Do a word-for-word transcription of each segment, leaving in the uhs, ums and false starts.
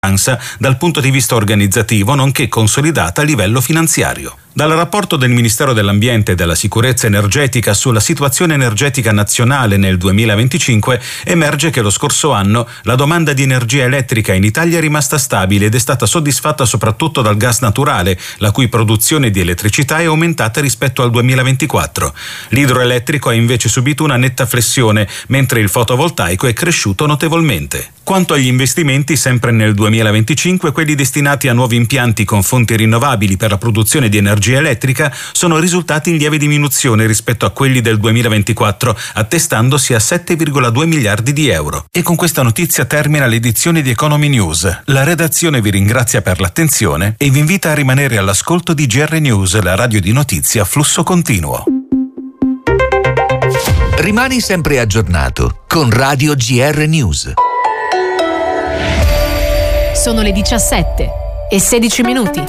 dal punto di vista organizzativo nonché consolidata a livello finanziario. Dal rapporto del Ministero dell'Ambiente e della Sicurezza Energetica sulla situazione energetica nazionale nel duemilaventicinque emerge che lo scorso anno la domanda di energia elettrica in Italia è rimasta stabile ed è stata soddisfatta soprattutto dal gas naturale, la cui produzione di elettricità è aumentata rispetto al duemilaventiquattro. L'idroelettrico ha invece subito una netta flessione, mentre il fotovoltaico è cresciuto notevolmente. Quanto agli investimenti, sempre nel duemilaventicinque, quelli destinati a nuovi impianti con fonti rinnovabili per la produzione di energia elettrica sono risultati in lieve diminuzione rispetto a quelli del duemilaventiquattro, attestandosi a sette virgola due miliardi di euro. E con questa notizia termina l'edizione di Economy News. La redazione vi ringrazia per l'attenzione e vi invita a rimanere all'ascolto di G R News, la radio di notizie a flusso continuo. Rimani sempre aggiornato con Radio G R News. Sono le diciassette e sedici minuti.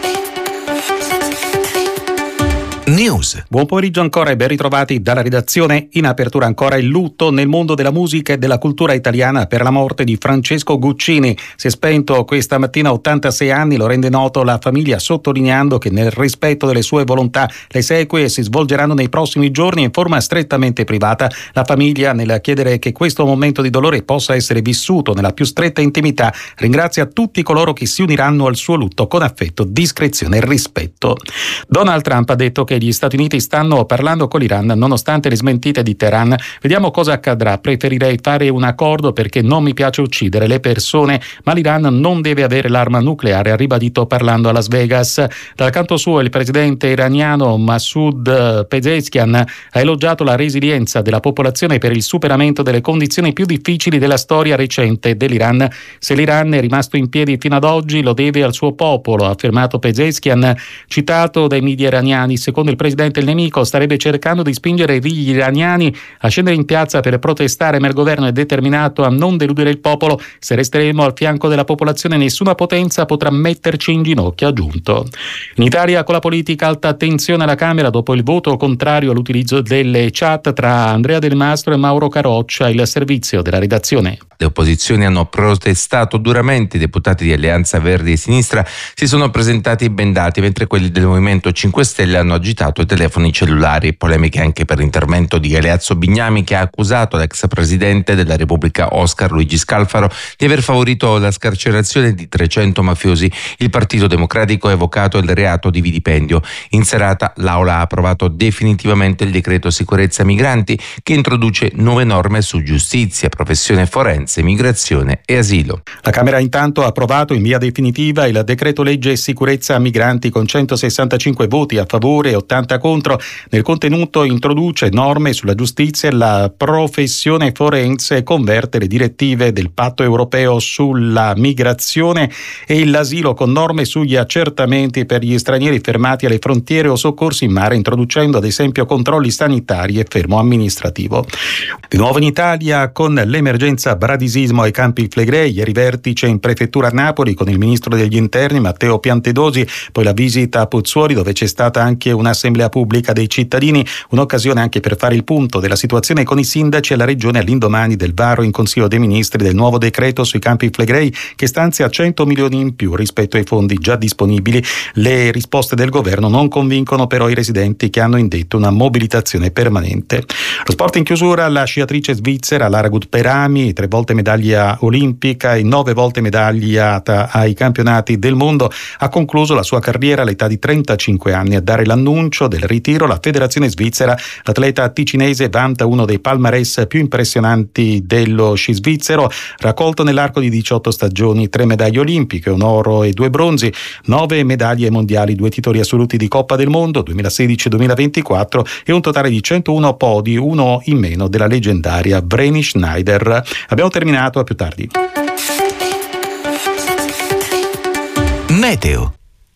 News. Buon pomeriggio ancora e ben ritrovati dalla redazione. In apertura ancora il lutto nel mondo della musica e della cultura italiana per la morte di Francesco Guccini. Si è spento questa mattina a ottantasei anni, lo rende noto la famiglia, sottolineando che nel rispetto delle sue volontà le esequie si svolgeranno nei prossimi giorni in forma strettamente privata. La famiglia, nel chiedere che questo momento di dolore possa essere vissuto nella più stretta intimità, ringrazia tutti coloro che si uniranno al suo lutto con affetto, discrezione e rispetto. Donald Trump ha detto che gli Stati Uniti stanno parlando con l'Iran nonostante le smentite di Teheran. Vediamo cosa accadrà. Preferirei fare un accordo perché non mi piace uccidere le persone, ma l'Iran non deve avere l'arma nucleare, ha ribadito parlando a Las Vegas. Dal canto suo il presidente iraniano Masoud Pezeshkian ha elogiato la resilienza della popolazione per il superamento delle condizioni più difficili della storia recente dell'Iran. Se l'Iran è rimasto in piedi fino ad oggi lo deve al suo popolo, ha affermato Pezeshkian, citato dai media iraniani. Secondo il presidente, il nemico starebbe cercando di spingere gli iraniani a scendere in piazza per protestare, ma il governo è determinato a non deludere il popolo. Se resteremo al fianco della popolazione nessuna potenza potrà metterci in ginocchio, ha aggiunto. In Italia con la politica alta tensione alla Camera dopo il voto contrario all'utilizzo delle chat tra Andrea Del Mastro e Mauro Caroccia, il servizio della redazione. Le opposizioni hanno protestato duramente, i deputati di Alleanza Verdi e Sinistra si sono presentati bendati, mentre quelli del Movimento cinque Stelle hanno agitato i telefoni cellulari. Polemiche anche per l'intervento di Galeazzo Bignami, che ha accusato l'ex presidente della Repubblica Oscar Luigi Scalfaro di aver favorito la scarcerazione di trecento mafiosi. Il Partito Democratico ha evocato il reato di vilipendio. In serata l'Aula ha approvato definitivamente il decreto sicurezza migranti, che introduce nuove norme su giustizia, professione forense, migrazione e asilo. La Camera intanto ha approvato in via definitiva il decreto legge sicurezza migranti con centosessantacinque voti a favore e ottanta contro. Nel contenuto introduce norme sulla giustizia e la professione forense, converte le direttive del Patto europeo sulla migrazione e l'asilo con norme sugli accertamenti per gli stranieri fermati alle frontiere o soccorsi in mare, introducendo ad esempio controlli sanitari e fermo amministrativo. Di nuovo in Italia con l'emergenza bradisismo ai Campi Flegrei, ieri vertice in prefettura a Napoli con il ministro degli interni Matteo Piantedosi, poi la visita a Pozzuoli dove c'è stata anche un'assemblea pubblica dei cittadini, un'occasione anche per fare il punto della situazione con i sindaci e la regione all'indomani del varo in Consiglio dei Ministri del nuovo decreto sui Campi Flegrei che stanzia cento milioni in più rispetto ai fondi già disponibili. Le risposte del governo non convincono però i residenti, che hanno indetto una mobilitazione permanente. Lo sport in chiusura, la sciatrice svizzera Lara Gutberami, tre volte medaglia olimpica e nove volte medagliata ai campionati del mondo, ha concluso la sua carriera all'età di trentacinque anni. A dare l'annuncio del ritiro la federazione svizzera, l'atleta ticinese vanta uno dei palmarès più impressionanti dello sci svizzero, raccolto nell'arco di diciotto stagioni, tre medaglie olimpiche, un oro e due bronzi, nove medaglie mondiali, due titoli assoluti di Coppa del Mondo duemilasedici duemilaventiquattro e un totale di centouno podi, uno in meno della leggendaria Vreni Schneider. Abbiamo terminato, a più tardi. Meteo.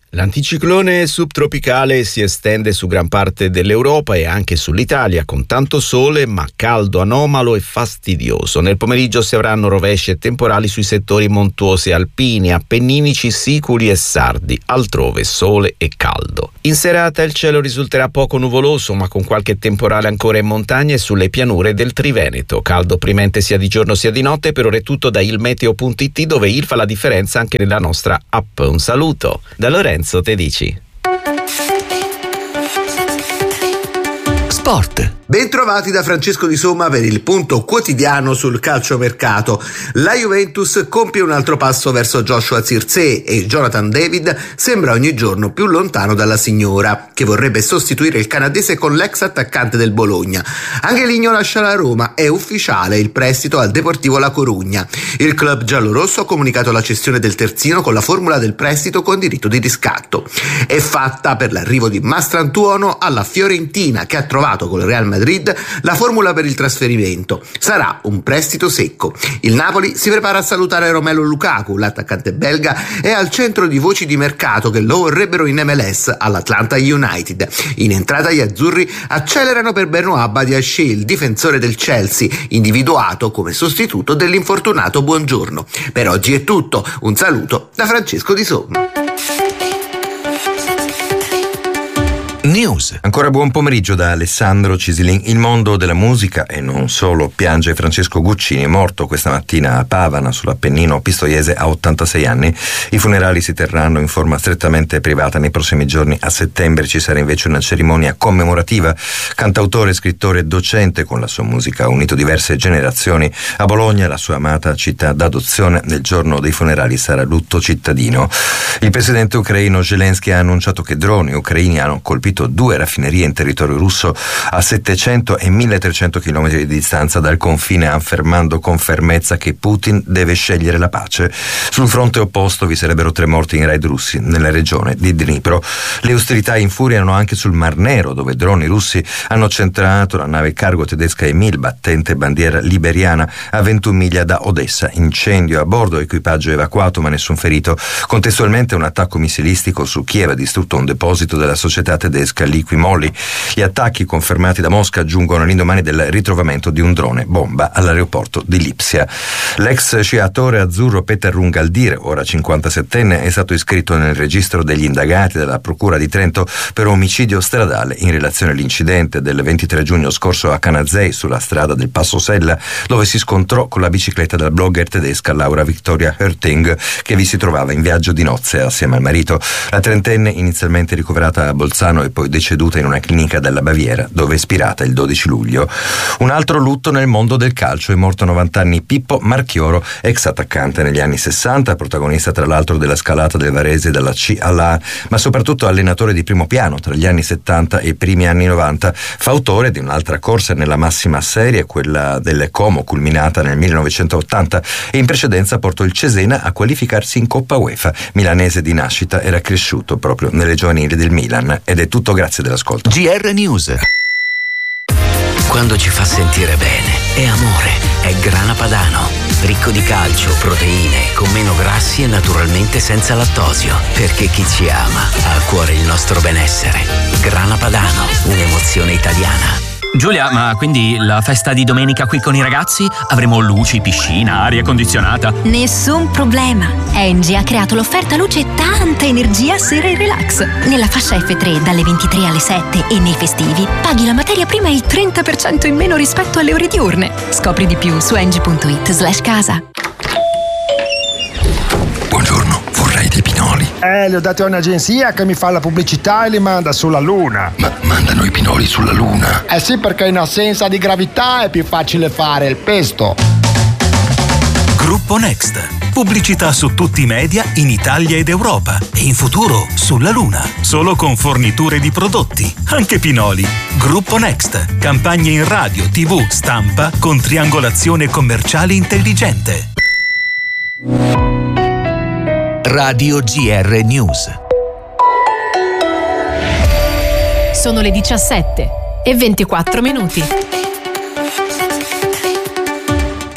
L'anticiclone subtropicale si estende su gran parte dell'Europa e anche sull'Italia, con tanto sole ma caldo anomalo e fastidioso. Nel pomeriggio si avranno rovesci e temporali sui settori montuosi alpini, appenninici, siculi e sardi, altrove sole e caldo. In serata il cielo risulterà poco nuvoloso ma con qualche temporale ancora in montagna e sulle pianure del Triveneto. Caldo opprimente sia di giorno sia di notte. Per ora è tutto da ilmeteo punto it, dove il fa la differenza anche nella nostra app. Un saluto da Lorenzo Tedici. Sport. Bentrovati da Francesco Di Somma per il punto quotidiano sul calciomercato. La Juventus compie un altro passo verso Joshua Zirkzee e Jonathan David sembra ogni giorno più lontano dalla signora, che vorrebbe sostituire il canadese con l'ex attaccante del Bologna. Angeligno lascia la Roma, è ufficiale il prestito al Deportivo La Corugna. Il club giallorosso ha comunicato la cessione del terzino con la formula del prestito con diritto di riscatto. È fatta per l'arrivo di Mastrantuono alla Fiorentina, che ha trovato con il Real Madrid la formula per il trasferimento. Sarà un prestito secco. Il Napoli si prepara a salutare Romelu Lukaku. L'attaccante belga è al centro di voci di mercato che lo vorrebbero in M L S all'Atlanta United. In entrata gli azzurri accelerano per Benoît Badiashile, il difensore del Chelsea, individuato come sostituto dell'infortunato Buongiorno. Per oggi è tutto. Un saluto da Francesco Di Somma. News. Ancora buon pomeriggio da Alessandro Cisilin. Il mondo della musica e non solo piange Francesco Guccini, morto questa mattina a Pavana sull'Appennino pistoiese a ottantasei anni. I funerali si terranno in forma strettamente privata nei prossimi giorni. A settembre ci sarà invece una cerimonia commemorativa. Cantautore, scrittore e docente, con la sua musica ha unito diverse generazioni. A Bologna, la sua amata città d'adozione, nel giorno dei funerali sarà lutto cittadino. Il presidente ucraino Zelensky ha annunciato che droni ucraini hanno colpito due raffinerie in territorio russo a settecento e milletrecento chilometri di distanza dal confine, affermando con fermezza che Putin deve scegliere la pace. Sul fronte opposto vi sarebbero tre morti in raid russi nella regione di Dnipro. Le ostilità infuriano anche sul Mar Nero, dove droni russi hanno centrato la nave cargo tedesca Emil, battente bandiera liberiana, a ventuno miglia da Odessa. Incendio a bordo, equipaggio evacuato ma nessun ferito. Contestualmente un attacco missilistico su Kiev ha distrutto un deposito della società tedesca Liquimolli. Gli attacchi confermati da Mosca giungono all'indomani del ritrovamento di un drone bomba all'aeroporto di Lipsia. L'ex sciatore azzurro Peter Rungaldir, ora cinquantasettenne, è stato iscritto nel registro degli indagati della Procura di Trento per omicidio stradale in relazione all'incidente del ventitré giugno scorso a Canazei, sulla strada del Passo Sella, dove si scontrò con la bicicletta della blogger tedesca Laura Victoria Hörting, che vi si trovava in viaggio di nozze assieme al marito. La trentenne, inizialmente ricoverata a Bolzano e poi deceduta in una clinica della Baviera, dove è spirata il dodici luglio. Un altro lutto nel mondo del calcio: è morto a novanta anni Pippo Marchioro, ex attaccante negli anni sessanta, protagonista tra l'altro della scalata del Varese dalla C alla A, ma soprattutto allenatore di primo piano tra gli anni settanta e i primi anni novanta. Fautore di un'altra corsa nella massima serie, quella del Como, culminata nel millenovecentottanta, e in precedenza portò il Cesena a qualificarsi in Coppa UEFA. Milanese di nascita, era cresciuto proprio nelle giovanili del Milan. Ed è tutto, grazie dell'ascolto. G R News. Quando ci fa sentire bene, è amore, è Grana Padano. Ricco di calcio, proteine, con meno grassi e naturalmente senza lattosio. Perché chi ci ama ha a cuore il nostro benessere. Grana Padano, un'emozione italiana. Giulia, ma quindi la festa di domenica qui con i ragazzi? Avremo luci, piscina, aria condizionata? Nessun problema. Engie ha creato l'offerta luce e tanta energia sera e relax. Nella fascia F tre dalle ventitré alle sette e nei festivi paghi la materia prima il trenta per cento in meno rispetto alle ore diurne. Scopri di più su engie punto it slash casa. Buongiorno, vorrei dei pinoli. Eh, li ho dati a un'agenzia che mi fa la pubblicità e li manda sulla Luna. Ma mandano i pinoli sulla Luna? Eh sì, perché in assenza di gravità è più facile fare il pesto. Gruppo Next. Pubblicità su tutti i media in Italia ed Europa e in futuro sulla Luna. Solo con forniture di prodotti, anche pinoli. Gruppo Next. Campagne in radio, tivù, stampa con triangolazione commerciale intelligente. Radio G R News. Sono le diciassette e ventiquattro minuti.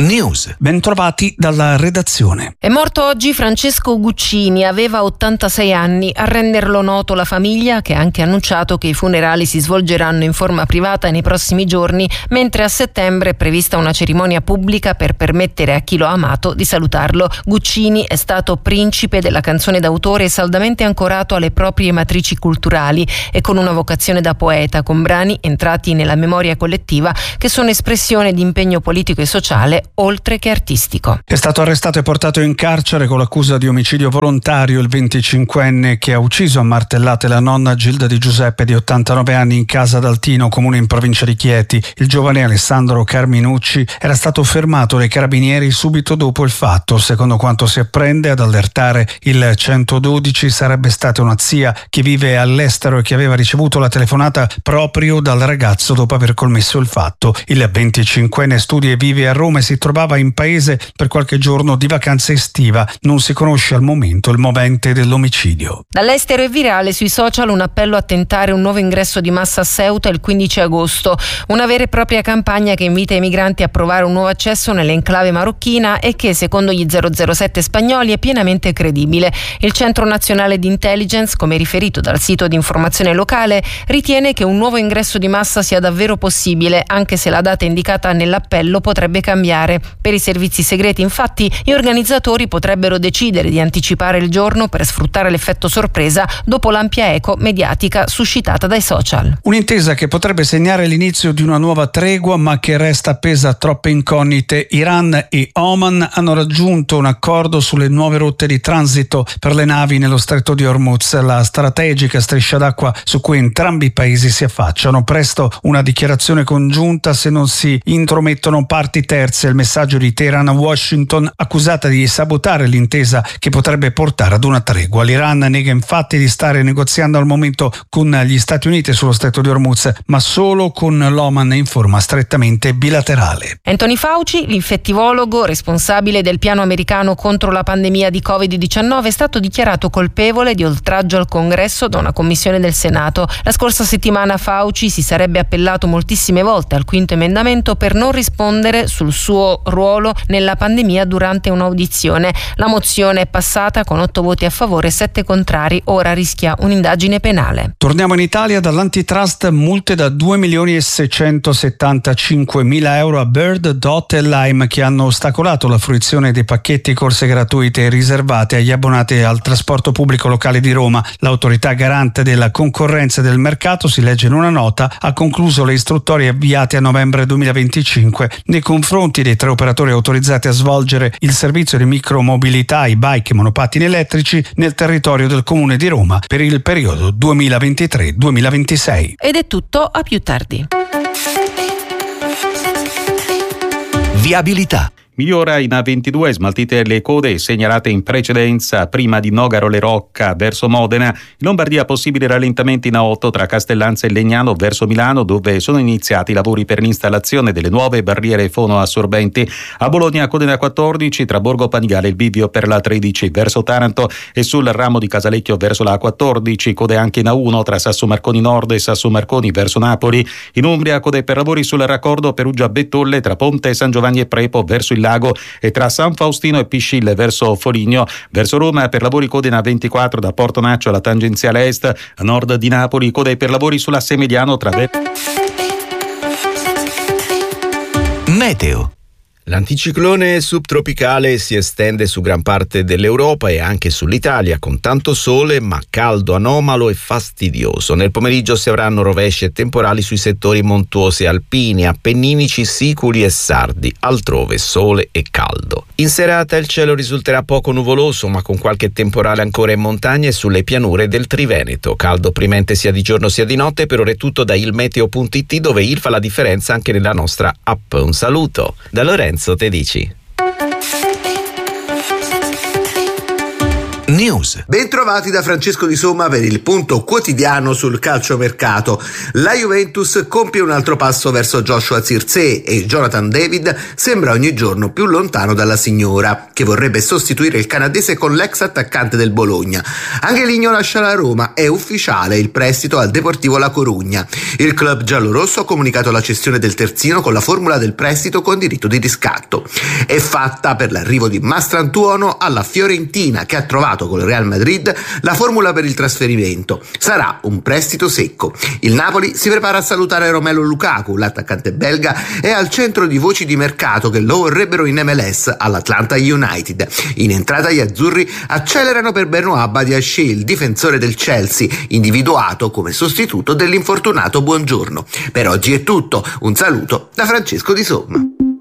News. Bentrovati dalla redazione. È morto oggi Francesco Guccini, aveva ottantasei anni. A renderlo noto la famiglia, che ha anche annunciato che i funerali si svolgeranno in forma privata nei prossimi giorni, mentre a settembre è prevista una cerimonia pubblica per permettere a chi lo ha amato di salutarlo. Guccini è stato principe della canzone d'autore e saldamente ancorato alle proprie matrici culturali e con una vocazione da poeta, con brani entrati nella memoria collettiva che sono espressione di impegno politico e sociale oltre che artistico. È stato arrestato e portato in carcere con l'accusa di omicidio volontario il venticinquenne che ha ucciso a martellate la nonna Gilda Di Giuseppe di ottantanove anni in casa d'Altino, comune in provincia di Chieti. Il giovane Alessandro Carminucci era stato fermato dai carabinieri subito dopo il fatto. Secondo quanto si apprende, ad allertare il centododici sarebbe stata una zia che vive all'estero e che aveva ricevuto la telefonata proprio dal ragazzo dopo aver commesso il fatto. Il venticinquenne studia e vive a Roma e si trovava in paese per qualche giorno di vacanza estiva. Non si conosce al momento il movente dell'omicidio. Dall'estero è virale sui social un appello a tentare un nuovo ingresso di massa a Ceuta il quindici agosto. Una vera e propria campagna che invita i migranti a provare un nuovo accesso nell'enclave marocchina e che, secondo gli zero zero sette spagnoli, è pienamente credibile. Il Centro Nazionale di Intelligence, come riferito dal sito di informazione locale, ritiene che un nuovo ingresso di massa sia davvero possibile, anche se la data indicata nell'appello potrebbe cambiare. Per i servizi segreti, infatti, gli organizzatori potrebbero decidere di anticipare il giorno per sfruttare l'effetto sorpresa dopo l'ampia eco mediatica suscitata dai social. Un'intesa che potrebbe segnare l'inizio di una nuova tregua, ma che resta appesa a troppe incognite. Iran e Oman hanno raggiunto un accordo sulle nuove rotte di transito per le navi nello stretto di Hormuz, la strategica striscia d'acqua su cui entrambi i paesi si affacciano. Presto una dichiarazione congiunta se non si intromettono parti terze. Il messaggio di Teheran a Washington, accusata di sabotare l'intesa che potrebbe portare ad una tregua. L'Iran nega infatti di stare negoziando al momento con gli Stati Uniti sullo stretto di Hormuz, ma solo con l'Oman in forma strettamente bilaterale. Anthony Fauci, l'infettivologo responsabile del piano americano contro la pandemia di covid diciannove, è stato dichiarato colpevole di oltraggio al Congresso da una commissione del Senato. La scorsa settimana Fauci si sarebbe appellato moltissime volte al quinto emendamento per non rispondere sul suo ruolo nella pandemia durante un'audizione. La mozione è passata con otto voti a favore e sette contrari. Ora rischia un'indagine penale. Torniamo in Italia. Dall'antitrust multe da due milioni e seicentosettantacinque mila euro a Bird, Dot e Lime, che hanno ostacolato la fruizione dei pacchetti corse gratuite riservate agli abbonati al trasporto pubblico locale di Roma. L'autorità garante della concorrenza e del mercato, si legge in una nota, ha concluso le istruttorie avviate a novembre duemilaventicinque nei confronti dei tre operatori autorizzati a svolgere il servizio di micromobilità, i bike e monopattini elettrici nel territorio del Comune di Roma per il periodo duemilaventitré duemilaventisei. Ed è tutto, a più tardi. Viabilità. Migliora in A ventidue, smaltite le code segnalate in precedenza prima di Nogaro Le Rocca verso Modena. In Lombardia possibili rallentamenti in A otto tra Castellanza e Legnano verso Milano, dove sono iniziati i lavori per l'installazione delle nuove barriere fonoassorbenti. A Bologna code in A quattordici tra Borgo Panigale e il bivio per la tredici verso Taranto e sul ramo di Casalecchio verso la A quattordici, code anche in A uno tra Sasso Marconi Nord e Sasso Marconi verso Napoli. In Umbria code per lavori sul raccordo Perugia Bettolle tra Ponte San Giovanni e Prepo verso il Lago e tra San Faustino e Piscille verso Foligno. Verso Roma per lavori code in A ventiquattro da Porto Naccio alla tangenziale est. A nord di Napoli code per lavori sull'asse mediano tra Meteo. L'anticiclone subtropicale si estende su gran parte dell'Europa e anche sull'Italia, con tanto sole ma caldo anomalo e fastidioso. Nel pomeriggio si avranno rovesci e temporali sui settori montuosi alpini, appenninici, siculi e sardi, altrove sole e caldo. In serata il cielo risulterà poco nuvoloso, ma con qualche temporale ancora in montagna e sulle pianure del Triveneto. Caldo opprimente sia di giorno sia di notte. Per ora è tutto da ilmeteo punto it, dove il fa la differenza anche nella nostra app. Un saluto da Lorenzo Te Dici. News. Bentrovati da Francesco Di Somma per il punto quotidiano sul calciomercato. La Juventus compie un altro passo verso Joshua Zirkzee e Jonathan David sembra ogni giorno più lontano dalla signora, che vorrebbe sostituire il canadese con l'ex attaccante del Bologna. Angeligno lascia la Roma, è ufficiale il prestito al Deportivo La Corugna. Il club giallorosso ha comunicato la cessione del terzino con la formula del prestito con diritto di riscatto. È fatta per l'arrivo di Mastrantuono alla Fiorentina, che ha trovato con il Real Madrid la formula per il trasferimento. Sarà un prestito secco. Il Napoli si prepara a salutare Romelu Lukaku. L'attaccante belga è al centro di voci di mercato che lo vorrebbero in M L S all'Atlanta United. In entrata gli azzurri accelerano per Benoît Badiashile, il difensore del Chelsea, individuato come sostituto dell'infortunato Buongiorno. Per oggi è tutto. Un saluto da Francesco Di Somma.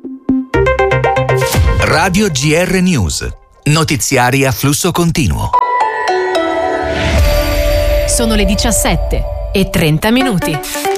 Radio G R News. Notiziari a flusso continuo. Sono le diciassette e trenta minuti.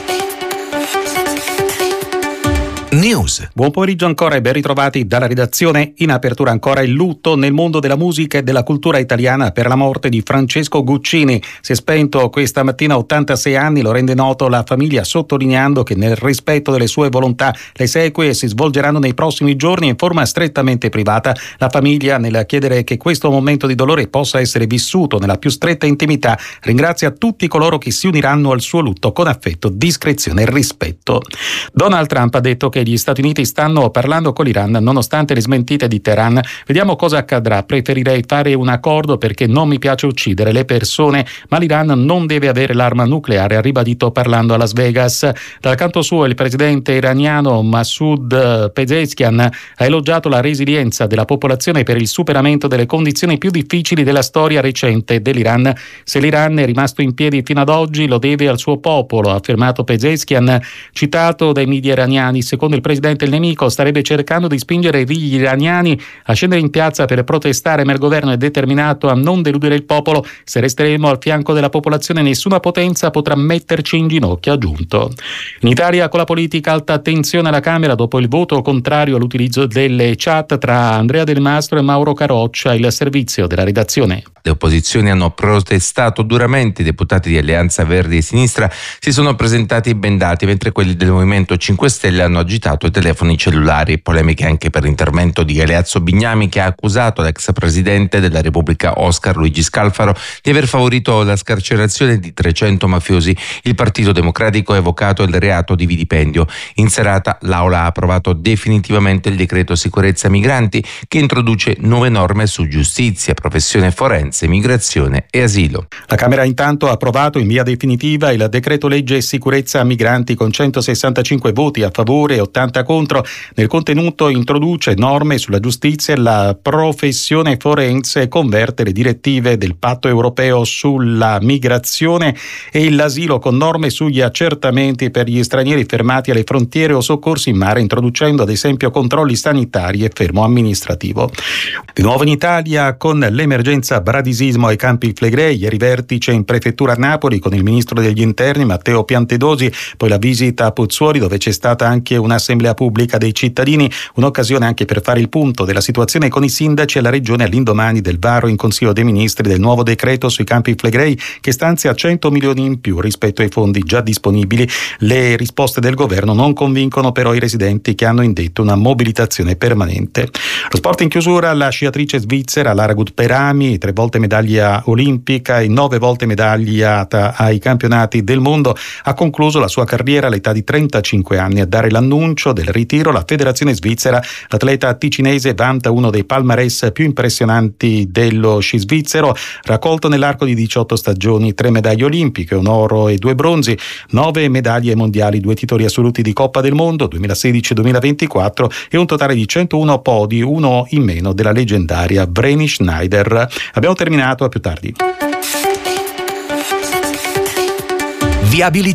News. Buon pomeriggio ancora e ben ritrovati dalla redazione. In apertura ancora il lutto nel mondo della musica e della cultura italiana per la morte di Francesco Guccini. Si è spento questa mattina a ottantasei anni, lo rende noto la famiglia, sottolineando che nel rispetto delle sue volontà le esequie si svolgeranno nei prossimi giorni in forma strettamente privata. La famiglia, nel chiedere che questo momento di dolore possa essere vissuto nella più stretta intimità, ringrazia tutti coloro che si uniranno al suo lutto con affetto, discrezione e rispetto. Donald Trump ha detto che gli Stati Uniti stanno parlando con l'Iran nonostante le smentite di Teheran. Vediamo cosa accadrà. Preferirei fare un accordo perché non mi piace uccidere le persone, ma l'Iran non deve avere l'arma nucleare, ha ribadito parlando a Las Vegas. Dal canto suo il presidente iraniano Masoud Pezeshkian ha elogiato la resilienza della popolazione per il superamento delle condizioni più difficili della storia recente dell'Iran. Se l'Iran è rimasto in piedi fino ad oggi lo deve al suo popolo, ha affermato Pezeshkian, citato dai media iraniani. Secondo il presidente, il nemico starebbe cercando di spingere gli iraniani a scendere in piazza per protestare, ma il governo è determinato a non deludere il popolo. Se resteremo al fianco della popolazione nessuna potenza potrà metterci in ginocchio, ha aggiunto. In Italia con la politica alta tensione alla Camera dopo il voto contrario all'utilizzo delle chat tra Andrea Del Mastro e Mauro Caroccia, il servizio della redazione. Le opposizioni hanno protestato duramente, i deputati di Alleanza Verdi e Sinistra si sono presentati bendati, mentre quelli del Movimento cinque Stelle hanno agitato i telefoni cellulari. Polemiche anche per l'intervento di Galeazzo Bignami, che ha accusato l'ex presidente della Repubblica Oscar Luigi Scalfaro di aver favorito la scarcerazione di trecento mafiosi. Il Partito Democratico ha evocato il reato di vilipendio. In serata l'Aula ha approvato definitivamente il decreto sicurezza migranti, che introduce nuove norme su giustizia, professione forense, migrazione e asilo. La Camera intanto ha approvato in via definitiva il decreto legge sicurezza migranti con centosessantacinque voti a favore e ottanta contro. Nel contenuto introduce norme sulla giustizia e la professione forense, converte le direttive del Patto europeo sulla migrazione e l'asilo con norme sugli accertamenti per gli stranieri fermati alle frontiere o soccorsi in mare, introducendo ad esempio controlli sanitari e fermo amministrativo. Di nuovo in Italia con l'emergenza bradisismo ai Campi Flegrei, ieri vertice in prefettura a Napoli con il ministro degli interni Matteo Piantedosi, poi la visita a Pozzuoli dove c'è stata anche un'assemblea pubblica dei cittadini, un'occasione anche per fare il punto della situazione con i sindaci e la regione all'indomani del varo in Consiglio dei Ministri del nuovo decreto sui Campi Flegrei che stanzia cento milioni in più rispetto ai fondi già disponibili. Le risposte del governo non convincono però i residenti, che hanno indetto una mobilitazione permanente. Lo sport in chiusura, la sciatrice svizzera Lara Gutperami, tre volte medaglia olimpica e nove volte medagliata ai campionati del mondo, ha concluso la sua carriera all'età di trentacinque anni. A dare l'annuncio del ritiro la federazione svizzera, l'atleta ticinese vanta uno dei palmarès più impressionanti dello sci svizzero, raccolto nell'arco di diciotto stagioni, tre medaglie olimpiche, un oro e due bronzi, nove medaglie mondiali, due titoli assoluti di Coppa del Mondo duemilasedici duemilaventiquattro e un totale di centouno podi, uno in meno della leggendaria Vreni Schneider. Abbiamo terminato, a più tardi. Viabilità.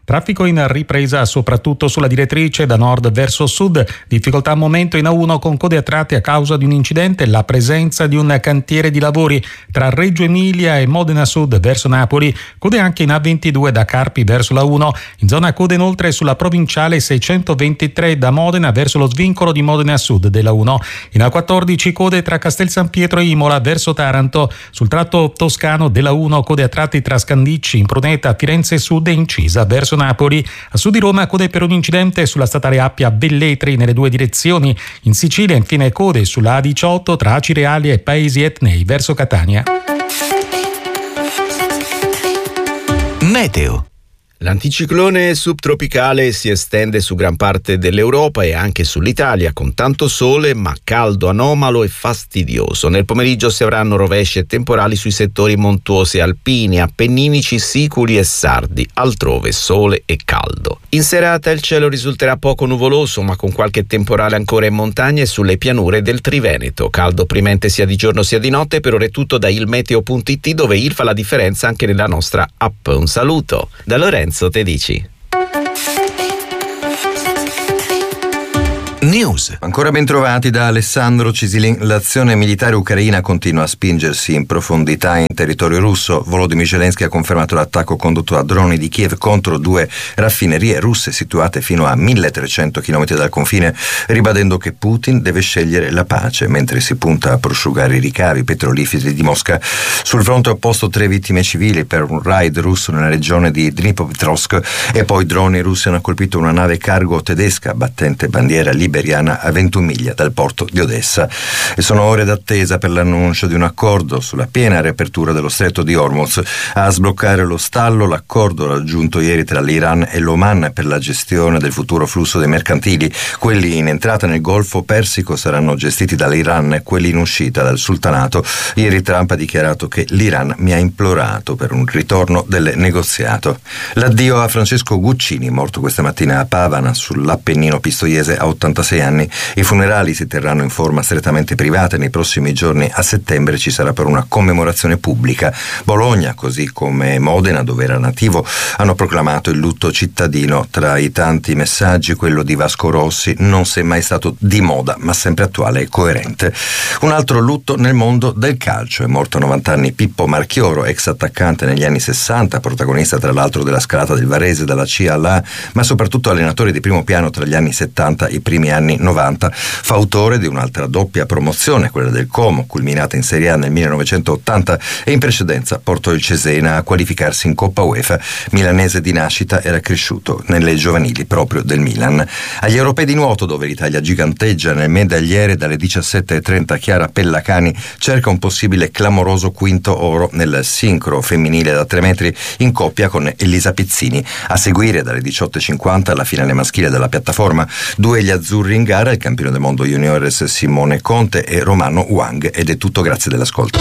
Traffico in ripresa soprattutto sulla direttrice da nord verso sud, difficoltà a momento in A uno con code a tratti a causa di un incidente, la presenza di un cantiere di lavori tra Reggio Emilia e Modena Sud verso Napoli, code anche in A ventidue da Carpi verso la uno, in zona code inoltre sulla provinciale seicentoventitré da Modena verso lo svincolo di Modena Sud della uno, in A quattordici code tra Castel San Pietro e Imola verso Taranto, sul tratto toscano della uno code a tratti tra Scandicci, Impruneta, Firenze Sud e Incisa verso Napoli, a sud di Roma code per un incidente sulla statale Appia Velletri nelle due direzioni, in Sicilia infine code sulla A diciotto tra Acireali e Paesi Etnei verso Catania. Meteo. L'anticiclone subtropicale si estende su gran parte dell'Europa e anche sull'Italia, con tanto sole ma caldo anomalo e fastidioso. Nel pomeriggio si avranno rovesci e temporali sui settori montuosi alpini, appenninici, siculi e sardi, altrove sole e caldo. In serata il cielo risulterà poco nuvoloso, ma con qualche temporale ancora in montagna e sulle pianure del Triveneto. Caldo opprimente sia di giorno sia di notte. Per ora è tutto da ilmeteo punto it, dove il fa la differenza anche nella nostra app. Un saluto da Lorenzo Tedici. News. Ancora ben trovati da Alessandro Cisilin. L'azione militare ucraina continua a spingersi in profondità in territorio russo. Volodymyr Zelensky ha confermato l'attacco condotto a droni di Kiev contro due raffinerie russe situate fino a milletrecento chilometri dal confine, ribadendo che Putin deve scegliere la pace mentre si punta a prosciugare i ricavi petroliferi di Mosca. Sul fronte opposto tre vittime civili per un raid russo nella regione di Dnipropetrovsk, e poi droni russi hanno colpito una nave cargo tedesca battente bandiera liberiana a ventuno miglia dal porto di Odessa. E sono ore d'attesa per l'annuncio di un accordo sulla piena riapertura dello stretto di Hormuz. A sbloccare lo stallo l'accordo raggiunto ieri tra l'Iran e l'Oman per la gestione del futuro flusso dei mercantili. Quelli in entrata nel Golfo Persico saranno gestiti dall'Iran e quelli in uscita dal Sultanato. Ieri Trump ha dichiarato che l'Iran mi ha implorato per un ritorno del negoziato. L'addio a Francesco Guccini, morto questa mattina a Pavana sull'Appennino pistoiese a ottantasei anni. I funerali si terranno in forma strettamente privata e nei prossimi giorni a settembre ci sarà però una commemorazione pubblica. Bologna, così come Modena, dove era nativo, hanno proclamato il lutto cittadino. Tra i tanti messaggi quello di Vasco Rossi, non sei mai stato di moda ma sempre attuale e coerente. Un altro lutto nel mondo del calcio. È morto a novanta anni Pippo Marchioro, ex attaccante negli anni sessanta, protagonista tra l'altro della scalata del Varese dalla C alla A, ma soprattutto allenatore di primo piano tra gli anni settanta e i primi anni novanta. Fautore di un'altra doppia promozione, quella del Como, culminata in Serie A nel millenovecentottanta, e in precedenza portò il Cesena a qualificarsi in Coppa UEFA. Milanese di nascita, era cresciuto nelle giovanili proprio del Milan. Agli europei di nuoto, dove l'Italia giganteggia nel medagliere, dalle diciassette e trenta Chiara Pellacani cerca un possibile clamoroso quinto oro nel sincro femminile da tre metri in coppia con Elisa Pizzini. A seguire dalle diciotto e cinquanta la finale maschile della piattaforma. Due gli azzurri in gara, il campione del mondo juniores Simone Conte e Romano Wang. Ed è tutto, grazie dell'ascolto.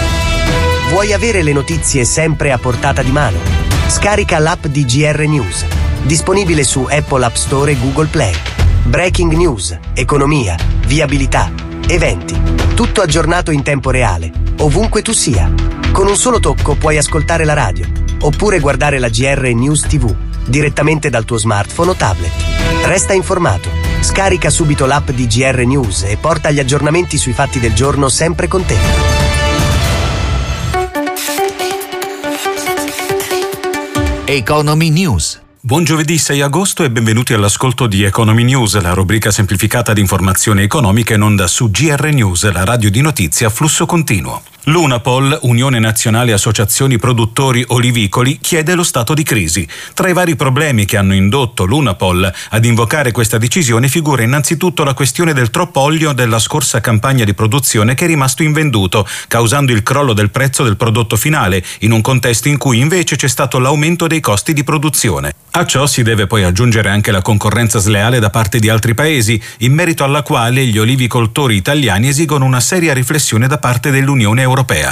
Vuoi avere le notizie sempre a portata di mano? Scarica l'app di G R News, disponibile su Apple App Store e Google Play. Breaking news, economia, viabilità, eventi, tutto aggiornato in tempo reale, ovunque tu sia. Con un solo tocco puoi ascoltare la radio, oppure guardare la G R News tivù, direttamente dal tuo smartphone o tablet. Resta informato. Scarica subito l'app di G R News e porta gli aggiornamenti sui fatti del giorno sempre con te. Economy News. Buon giovedì sei agosto e benvenuti all'ascolto di Economy News, la rubrica semplificata di informazioni economiche in onda su G R News, la radio di notizie a flusso continuo. L'Unapol, Unione Nazionale Associazioni Produttori Olivicoli, chiede lo stato di crisi. Tra i vari problemi che hanno indotto l'Unapol ad invocare questa decisione figura innanzitutto la questione del troppo olio della scorsa campagna di produzione che è rimasto invenduto, causando il crollo del prezzo del prodotto finale, in un contesto in cui invece c'è stato l'aumento dei costi di produzione. A ciò si deve poi aggiungere anche la concorrenza sleale da parte di altri paesi, in merito alla quale gli olivicoltori italiani esigono una seria riflessione da parte dell'Unione Europea.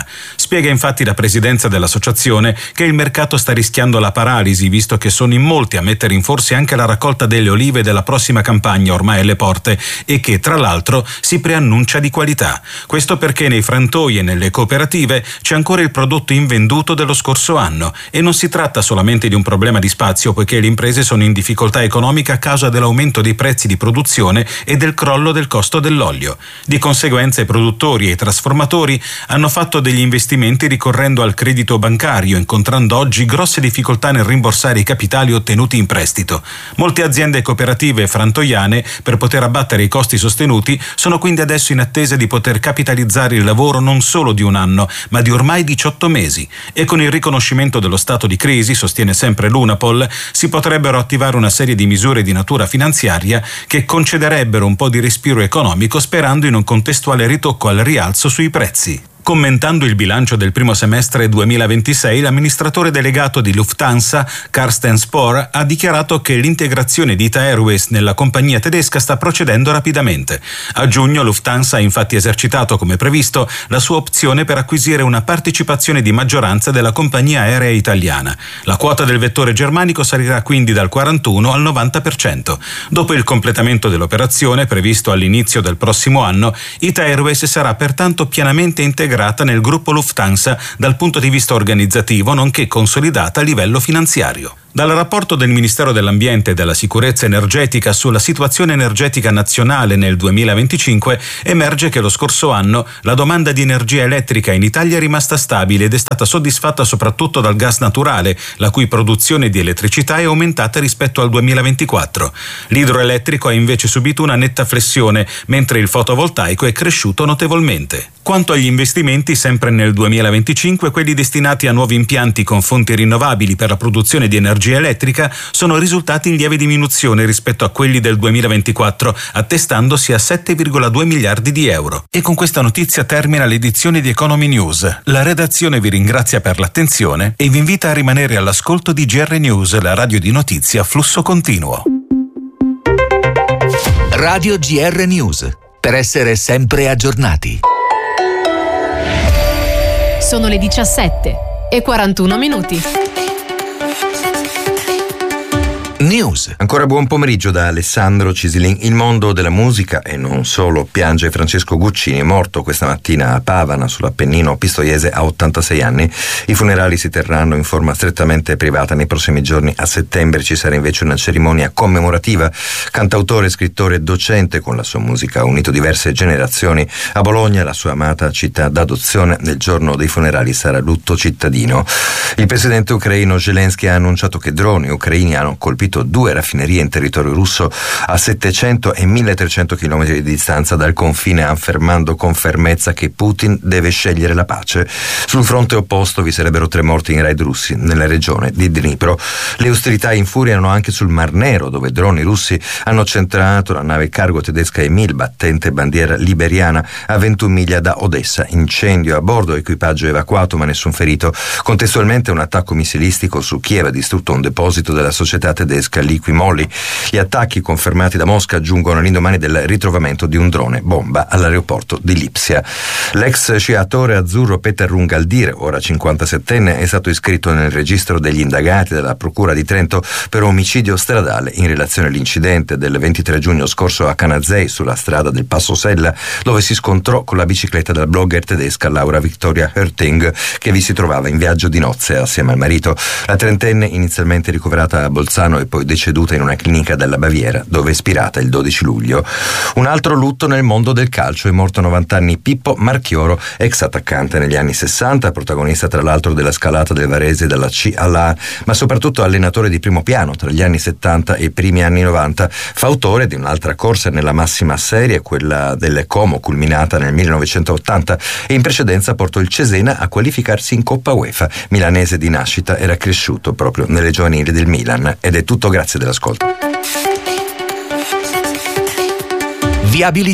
Spiega infatti la presidenza dell'associazione che il mercato sta rischiando la paralisi, visto che sono in molti a mettere in forse anche la raccolta delle olive della prossima campagna ormai alle porte e che, tra l'altro, si preannuncia di qualità. Questo perché nei frantoi e nelle cooperative c'è ancora il prodotto invenduto dello scorso anno e non si tratta solamente di un problema di spazio, poiché le imprese sono in difficoltà economica a causa dell'aumento dei prezzi di produzione e del crollo del costo dell'olio. Di conseguenza i produttori e i trasformatori hanno fatto degli investimenti ricorrendo al credito bancario, incontrando oggi grosse difficoltà nel rimborsare i capitali ottenuti in prestito. Molte aziende cooperative e frantoiane, per poter abbattere i costi sostenuti, sono quindi adesso in attesa di poter capitalizzare il lavoro non solo di un anno, ma di ormai diciotto mesi. E con il riconoscimento dello stato di crisi, sostiene sempre l'Unapol, si potrebbero attivare una serie di misure di natura finanziaria che concederebbero un po' di respiro economico, sperando in un contestuale ritocco al rialzo sui prezzi. Commentando il bilancio del primo semestre duemilaventisei, l'amministratore delegato di Lufthansa, Carsten Spohr, ha dichiarato che l'integrazione di Ita Airways nella compagnia tedesca sta procedendo rapidamente. A giugno Lufthansa ha infatti esercitato, come previsto, la sua opzione per acquisire una partecipazione di maggioranza della compagnia aerea italiana. La quota del vettore germanico salirà quindi dal quarantuno al novanta per cento. Dopo il completamento dell'operazione, previsto all'inizio del prossimo anno, Ita Airways sarà pertanto pienamente integrata nel gruppo Lufthansa dal punto di vista organizzativo, nonché consolidata a livello finanziario. Dal rapporto del Ministero dell'Ambiente e della Sicurezza Energetica sulla situazione energetica nazionale nel duemilaventicinque emerge che lo scorso anno la domanda di energia elettrica in Italia è rimasta stabile ed è stata soddisfatta soprattutto dal gas naturale, la cui produzione di elettricità è aumentata rispetto al duemilaventiquattro. L'idroelettrico ha invece subito una netta flessione, mentre il fotovoltaico è cresciuto notevolmente. Quanto agli investimenti, sempre nel duemilaventicinque, quelli destinati a nuovi impianti con fonti rinnovabili per la produzione di energia elettrica sono risultati in lieve diminuzione rispetto a quelli del duemilaventiquattro, attestandosi a sette virgola due miliardi di euro. E con questa notizia termina l'edizione di Economy News. La redazione vi ringrazia per l'attenzione e vi invita a rimanere all'ascolto di G R News, la radio di notizie a flusso continuo. Radio G R News, per essere sempre aggiornati. Sono le diciassette e quarantuno minuti. News. Ancora buon pomeriggio da Alessandro Cisilin. Il mondo della musica e non solo piange Francesco Guccini, morto questa mattina a Pavana sull'Appennino pistoiese a ottantasei anni. I funerali si terranno in forma strettamente privata nei prossimi giorni. A settembre ci sarà invece una cerimonia commemorativa. Cantautore, scrittore e docente, con la sua musica ha unito diverse generazioni. A Bologna, la sua amata città d'adozione, nel giorno dei funerali sarà lutto cittadino. Il presidente ucraino Zelensky ha annunciato che droni ucraini hanno colpito due raffinerie in territorio russo a settecento e milletrecento chilometri di distanza dal confine, affermando con fermezza che Putin deve scegliere la pace. Sul fronte opposto vi sarebbero tre morti in raid russi nella regione di Dnipro. Le ostilità infuriano anche sul Mar Nero, dove droni russi hanno centrato la nave cargo tedesca Emil, battente bandiera liberiana, a ventuno miglia da Odessa. Incendio a bordo, equipaggio evacuato ma nessun ferito. Contestualmente un attacco missilistico su Kiev ha distrutto un deposito della società tedesca Liquimolli. Gli attacchi confermati da Mosca giungono all'indomani del ritrovamento di un drone bomba all'aeroporto di Lipsia. L'ex sciatore azzurro Peter Rungaldir, ora cinquantasettenne, è stato iscritto nel registro degli indagati della Procura di Trento per omicidio stradale in relazione all'incidente del ventitré giugno scorso a Canazei, sulla strada del Passo Sella, dove si scontrò con la bicicletta della blogger tedesca Laura Victoria Hörting, che vi si trovava in viaggio di nozze assieme al marito. La trentenne, inizialmente ricoverata a Bolzano e poi deceduta in una clinica della Baviera, dove è spirata il dodici luglio. Un altro lutto nel mondo del calcio: è morto a novanta anni Pippo Marchioro, ex attaccante negli anni sessanta, protagonista tra l'altro della scalata del Varese dalla C alla A, ma soprattutto allenatore di primo piano tra gli anni settanta e i primi anni novanta, fautore di un'altra corsa nella massima serie, quella del Como, culminata nel millenovecentottanta, e in precedenza portò il Cesena a qualificarsi in Coppa UEFA. Milanese di nascita, era cresciuto proprio nelle giovanili del Milan. Ed è tutto, grazie dell'ascolto. Viabilità.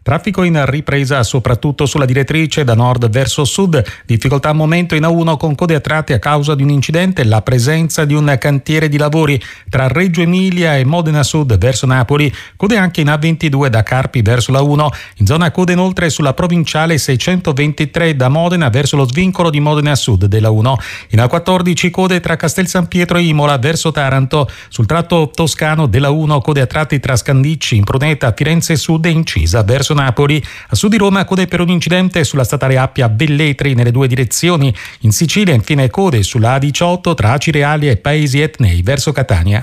Traffico in ripresa soprattutto sulla direttrice da nord verso sud, difficoltà a momento in A uno con code a tratti a causa di un incidente, la presenza di un cantiere di lavori tra Reggio Emilia e Modena Sud verso Napoli, code anche in A ventidue da Carpi verso la uno, in zona code inoltre sulla provinciale seicentoventitré da Modena verso lo svincolo di Modena Sud della uno, in A quattordici code tra Castel San Pietro e Imola verso Taranto, sul tratto toscano della uno code a tratti tra Scandicci, Impruneta, Firenze Sud e Incisa verso Napoli, a sud di Roma code per un incidente sulla statale Appia Velletri nelle due direzioni, in Sicilia infine code sulla A diciotto tra Acireali e Paesi Etnei verso Catania.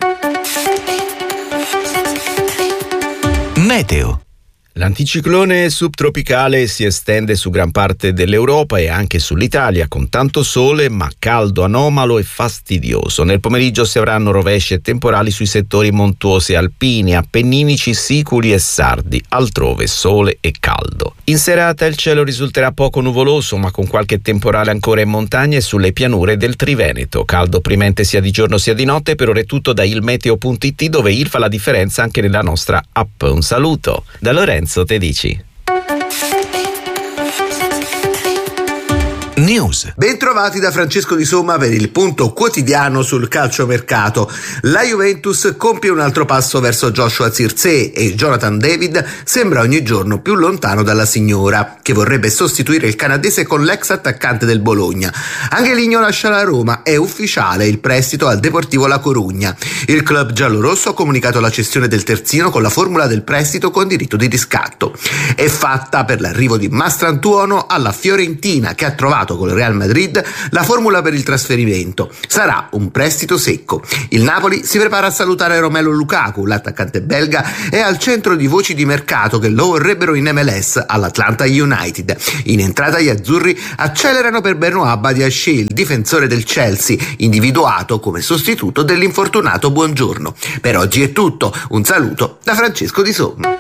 Meteo. L'anticiclone subtropicale si estende su gran parte dell'Europa e anche sull'Italia, con tanto sole ma caldo anomalo e fastidioso. Nel pomeriggio si avranno rovesci e temporali sui settori montuosi alpini, appenninici, siculi e sardi, altrove sole e caldo. In serata il cielo risulterà poco nuvoloso, ma con qualche temporale ancora in montagna e sulle pianure del Triveneto. Caldo opprimente sia di giorno sia di notte. Per ora è tutto da ilmeteo punto it, dove il fa la differenza anche nella nostra app. Un saluto da Lorenzo Tedici. News. Bentrovati da Francesco Di Somma per il punto quotidiano sul calciomercato. La Juventus compie un altro passo verso Joshua Zirkzee e Jonathan David sembra ogni giorno più lontano dalla signora, che vorrebbe sostituire il canadese con l'ex attaccante del Bologna. Angeligno lascia la Roma, è ufficiale il prestito al Deportivo La Corugna. Il club giallorosso ha comunicato la cessione del terzino con la formula del prestito con diritto di riscatto. È fatta per l'arrivo di Mastrantuono alla Fiorentina, che ha trovato con il Real Madrid la formula per il trasferimento. Sarà un prestito secco. Il Napoli si prepara a salutare Romelu Lukaku. L'attaccante belga è al centro di voci di mercato che lo vorrebbero in M L S all'Atlanta United. In entrata gli azzurri accelerano per Benoît Badiashile, difensore del Chelsea, individuato come sostituto dell'infortunato Buongiorno. Per oggi è tutto. Un saluto da Francesco Di Somma.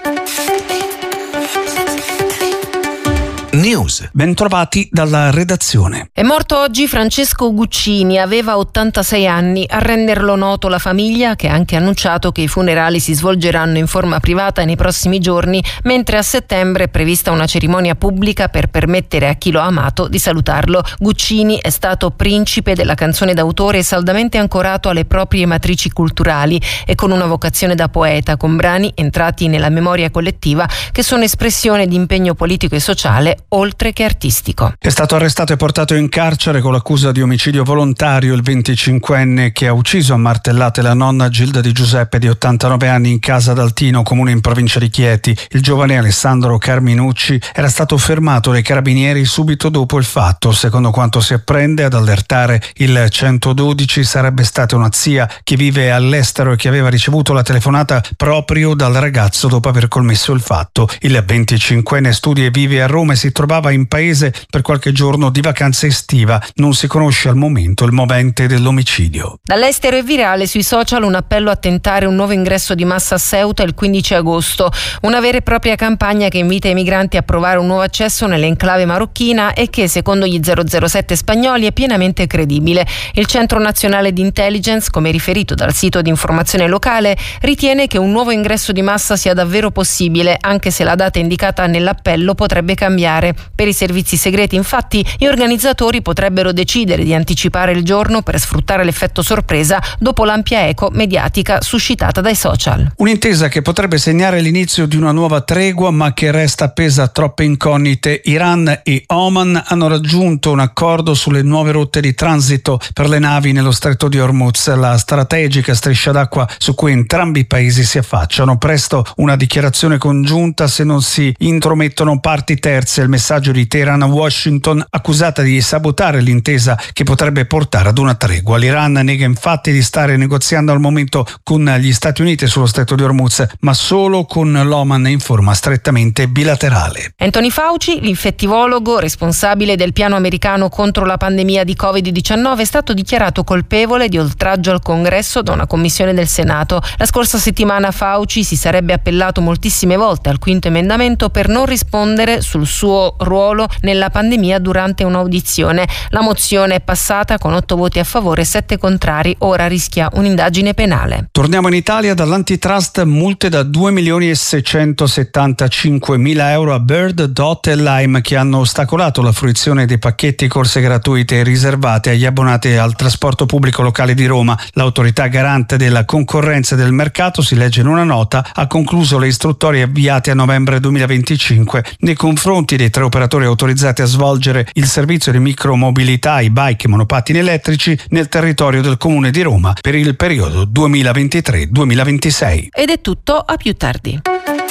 News. Bentrovati dalla redazione. È morto oggi Francesco Guccini, aveva ottantasei anni. A renderlo noto la famiglia, che ha anche annunciato che i funerali si svolgeranno in forma privata nei prossimi giorni, mentre a settembre è prevista una cerimonia pubblica per permettere a chi lo ha amato di salutarlo. Guccini è stato principe della canzone d'autore e saldamente ancorato alle proprie matrici culturali e con una vocazione da poeta, con brani entrati nella memoria collettiva che sono espressione di impegno politico e sociale oltre che artistico. È stato arrestato e portato in carcere con l'accusa di omicidio volontario il venticinquenne che ha ucciso a martellate la nonna Gilda Di Giuseppe di ottantanove anni in casa d'Altino, comune in provincia di Chieti. Il giovane Alessandro Carminucci era stato fermato dai carabinieri subito dopo il fatto. Secondo quanto si apprende, ad allertare il centododici sarebbe stata una zia che vive all'estero e che aveva ricevuto la telefonata proprio dal ragazzo dopo aver commesso il fatto. Il venticinquenne studia e vive a Roma e si trovava in paese per qualche giorno di vacanza estiva. Non si conosce al momento il movente dell'omicidio. Dall'estero è virale sui social un appello a tentare un nuovo ingresso di massa a Ceuta il quindici agosto. Una vera e propria campagna che invita i migranti a provare un nuovo accesso nell'enclave marocchina e che, secondo gli zero zero sette spagnoli, è pienamente credibile. Il Centro Nazionale di Intelligence, come riferito dal sito di informazione locale, ritiene che un nuovo ingresso di massa sia davvero possibile, anche se la data indicata nell'appello potrebbe cambiare. Per i servizi segreti, infatti, gli organizzatori potrebbero decidere di anticipare il giorno per sfruttare l'effetto sorpresa dopo l'ampia eco mediatica suscitata dai social. Un'intesa che potrebbe segnare l'inizio di una nuova tregua, ma che resta appesa a troppe incognite. Iran e Oman hanno raggiunto un accordo sulle nuove rotte di transito per le navi nello stretto di Hormuz, la strategica striscia d'acqua su cui entrambi i paesi si affacciano. Presto una dichiarazione congiunta se non si intromettono parti terze. Il messaggio di Teheran a Washington, accusata di sabotare l'intesa che potrebbe portare ad una tregua. L'Iran nega infatti di stare negoziando al momento con gli Stati Uniti sullo stretto di Hormuz, ma solo con l'Oman in forma strettamente bilaterale. Anthony Fauci, l'infettivologo responsabile del piano americano contro la pandemia di covid diciannove, è stato dichiarato colpevole di oltraggio al Congresso da una commissione del Senato. La scorsa settimana Fauci si sarebbe appellato moltissime volte al quinto emendamento per non rispondere sul suo suo ruolo nella pandemia durante un'audizione. La mozione è passata con otto voti a favore e sette contrari, ora rischia un'indagine penale. Torniamo in Italia. Dall'antitrust multe da due milioni e seicentosettantacinque mila euro a Bird, Dot e Lime, che hanno ostacolato la fruizione dei pacchetti corse gratuite riservate agli abbonati al trasporto pubblico locale di Roma. L'autorità garante della concorrenza e del mercato, si legge in una nota, ha concluso le istruttorie avviate a novembre duemilaventicinque nei confronti dei tre operatori autorizzati a svolgere il servizio di micromobilità, i bike e monopattini elettrici nel territorio del Comune di Roma per il periodo duemilaventitré duemilaventisei. Ed è tutto, a più tardi.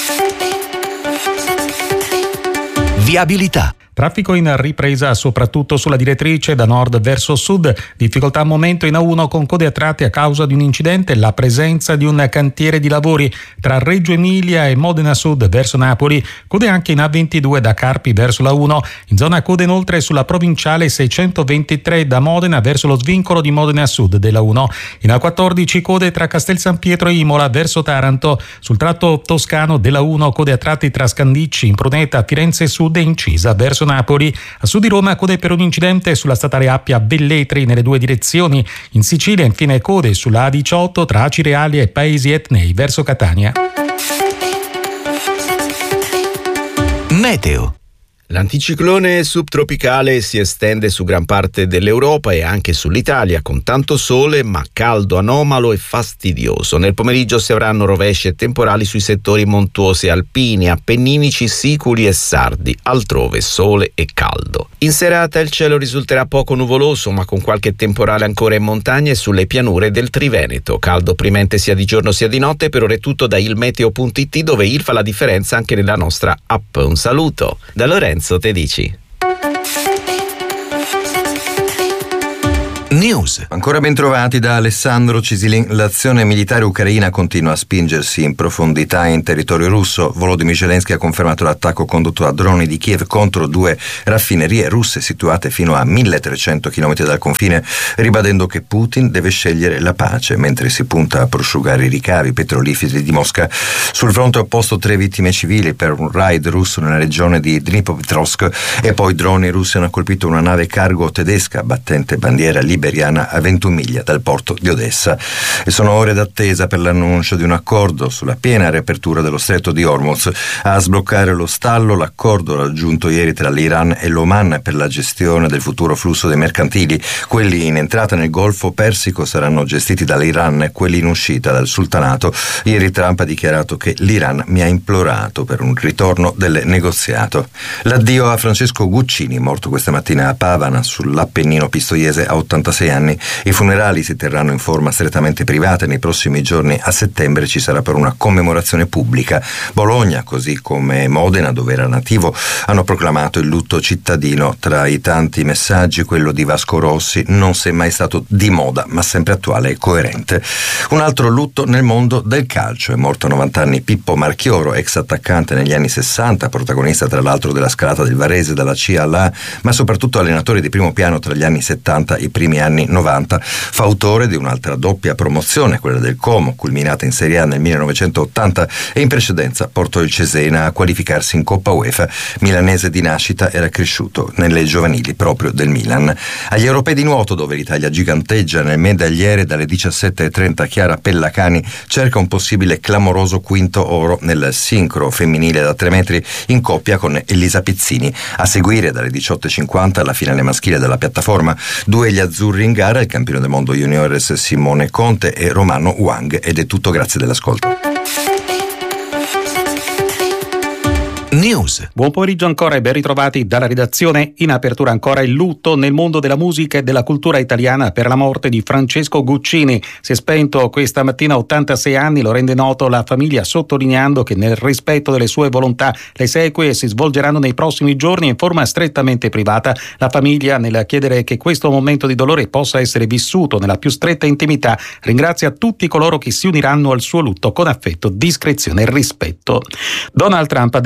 Viabilità. Traffico in ripresa soprattutto sulla direttrice da nord verso sud, difficoltà al momento in A uno con code a tratti a causa di un incidente, la presenza di un cantiere di lavori tra Reggio Emilia e Modena Sud verso Napoli, code anche in A ventidue da Carpi verso la uno, in zona code inoltre sulla provinciale seicentoventitré da Modena verso lo svincolo di Modena Sud della uno, in A quattordici code tra Castel San Pietro e Imola verso Taranto, sul tratto toscano della uno code a tratti tra Scandicci, Impruneta, Firenze Sud e Incisa verso Napoli. A sud di Roma code per un incidente sulla statale Appia Velletri nelle due direzioni. In Sicilia infine code sulla A diciotto tra Acireali e Paesi Etnei verso Catania. Meteo. L'anticiclone subtropicale si estende su gran parte dell'Europa e anche sull'Italia, con tanto sole ma caldo anomalo e fastidioso. Nel pomeriggio si avranno rovesci e temporali sui settori montuosi alpini, appenninici, siculi e sardi, altrove sole e caldo. In serata il cielo risulterà poco nuvoloso, ma con qualche temporale ancora in montagna e sulle pianure del Triveneto. Caldo opprimente sia di giorno sia di notte. Per ora è tutto da ilmeteo punto it, dove il fa la differenza anche nella nostra app. Un saluto da Lorenzo Tedici. News. Ancora ben trovati da Alessandro Cisilin. L'azione militare ucraina continua a spingersi in profondità in territorio russo. Volodymyr Zelensky ha confermato l'attacco condotto a droni di Kiev contro due raffinerie russe situate fino a milletrecento chilometri dal confine, ribadendo che Putin deve scegliere la pace mentre si punta a prosciugare i ricavi petroliferi di Mosca. Sul fronte opposto tre vittime civili per un raid russo nella regione di Dnipropetrovsk, e poi droni russi hanno colpito una nave cargo tedesca battente bandiera liberiana a ventuno miglia dal porto di Odessa. E sono ore d'attesa per l'annuncio di un accordo sulla piena riapertura dello stretto di Hormuz. A sbloccare lo stallo l'accordo raggiunto ieri tra l'Iran e l'Oman per la gestione del futuro flusso dei mercantili. Quelli in entrata nel Golfo Persico saranno gestiti dall'Iran e quelli in uscita dal Sultanato. Ieri Trump ha dichiarato che l'Iran mi ha implorato per un ritorno del negoziato. L'addio a Francesco Guccini, morto questa mattina a Pavana sull'Appennino pistoiese a ottantasei anni. I funerali si terranno in forma strettamente privata. Nei prossimi giorni a settembre ci sarà però una commemorazione pubblica. Bologna, così come Modena, dove era nativo, hanno proclamato il lutto cittadino. Tra i tanti messaggi quello di Vasco Rossi, non sei mai stato di moda ma sempre attuale e coerente. Un altro lutto nel mondo del calcio. È morto a novanta anni Pippo Marchioro, ex attaccante negli anni sessanta, protagonista tra l'altro della scalata del Varese dalla C alla A, ma soprattutto allenatore di primo piano tra gli anni settanta e i primi anni novanta. Fautore di un'altra doppia promozione, quella del Como, culminata in Serie A nel millenovecentottanta, e in precedenza portò il Cesena a qualificarsi in Coppa UEFA. Milanese di nascita, era cresciuto nelle giovanili proprio del Milan. Agli europei di nuoto, dove l'Italia giganteggia nel medagliere, dalle diciassette e trenta Chiara Pellacani cerca un possibile clamoroso quinto oro nel sincro femminile da tre metri in coppia con Elisa Pizzini. A seguire dalle diciotto e cinquanta la finale maschile della piattaforma. Due gli azzurri in gara, il campione del mondo juniores Simone Conte e Romano Wang. Ed è tutto, grazie dell'ascolto. News. Buon pomeriggio ancora e ben ritrovati dalla redazione. In apertura ancora il lutto nel mondo della musica e della cultura italiana per la morte di Francesco Guccini. Si è spento questa mattina a ottantasei anni, lo rende noto la famiglia, sottolineando che nel rispetto delle sue volontà le esequie si svolgeranno nei prossimi giorni in forma strettamente privata. La famiglia, nel chiedere che questo momento di dolore possa essere vissuto nella più stretta intimità, ringrazia tutti coloro che si uniranno al suo lutto con affetto, discrezione e rispetto. Donald Trump ha detto che gli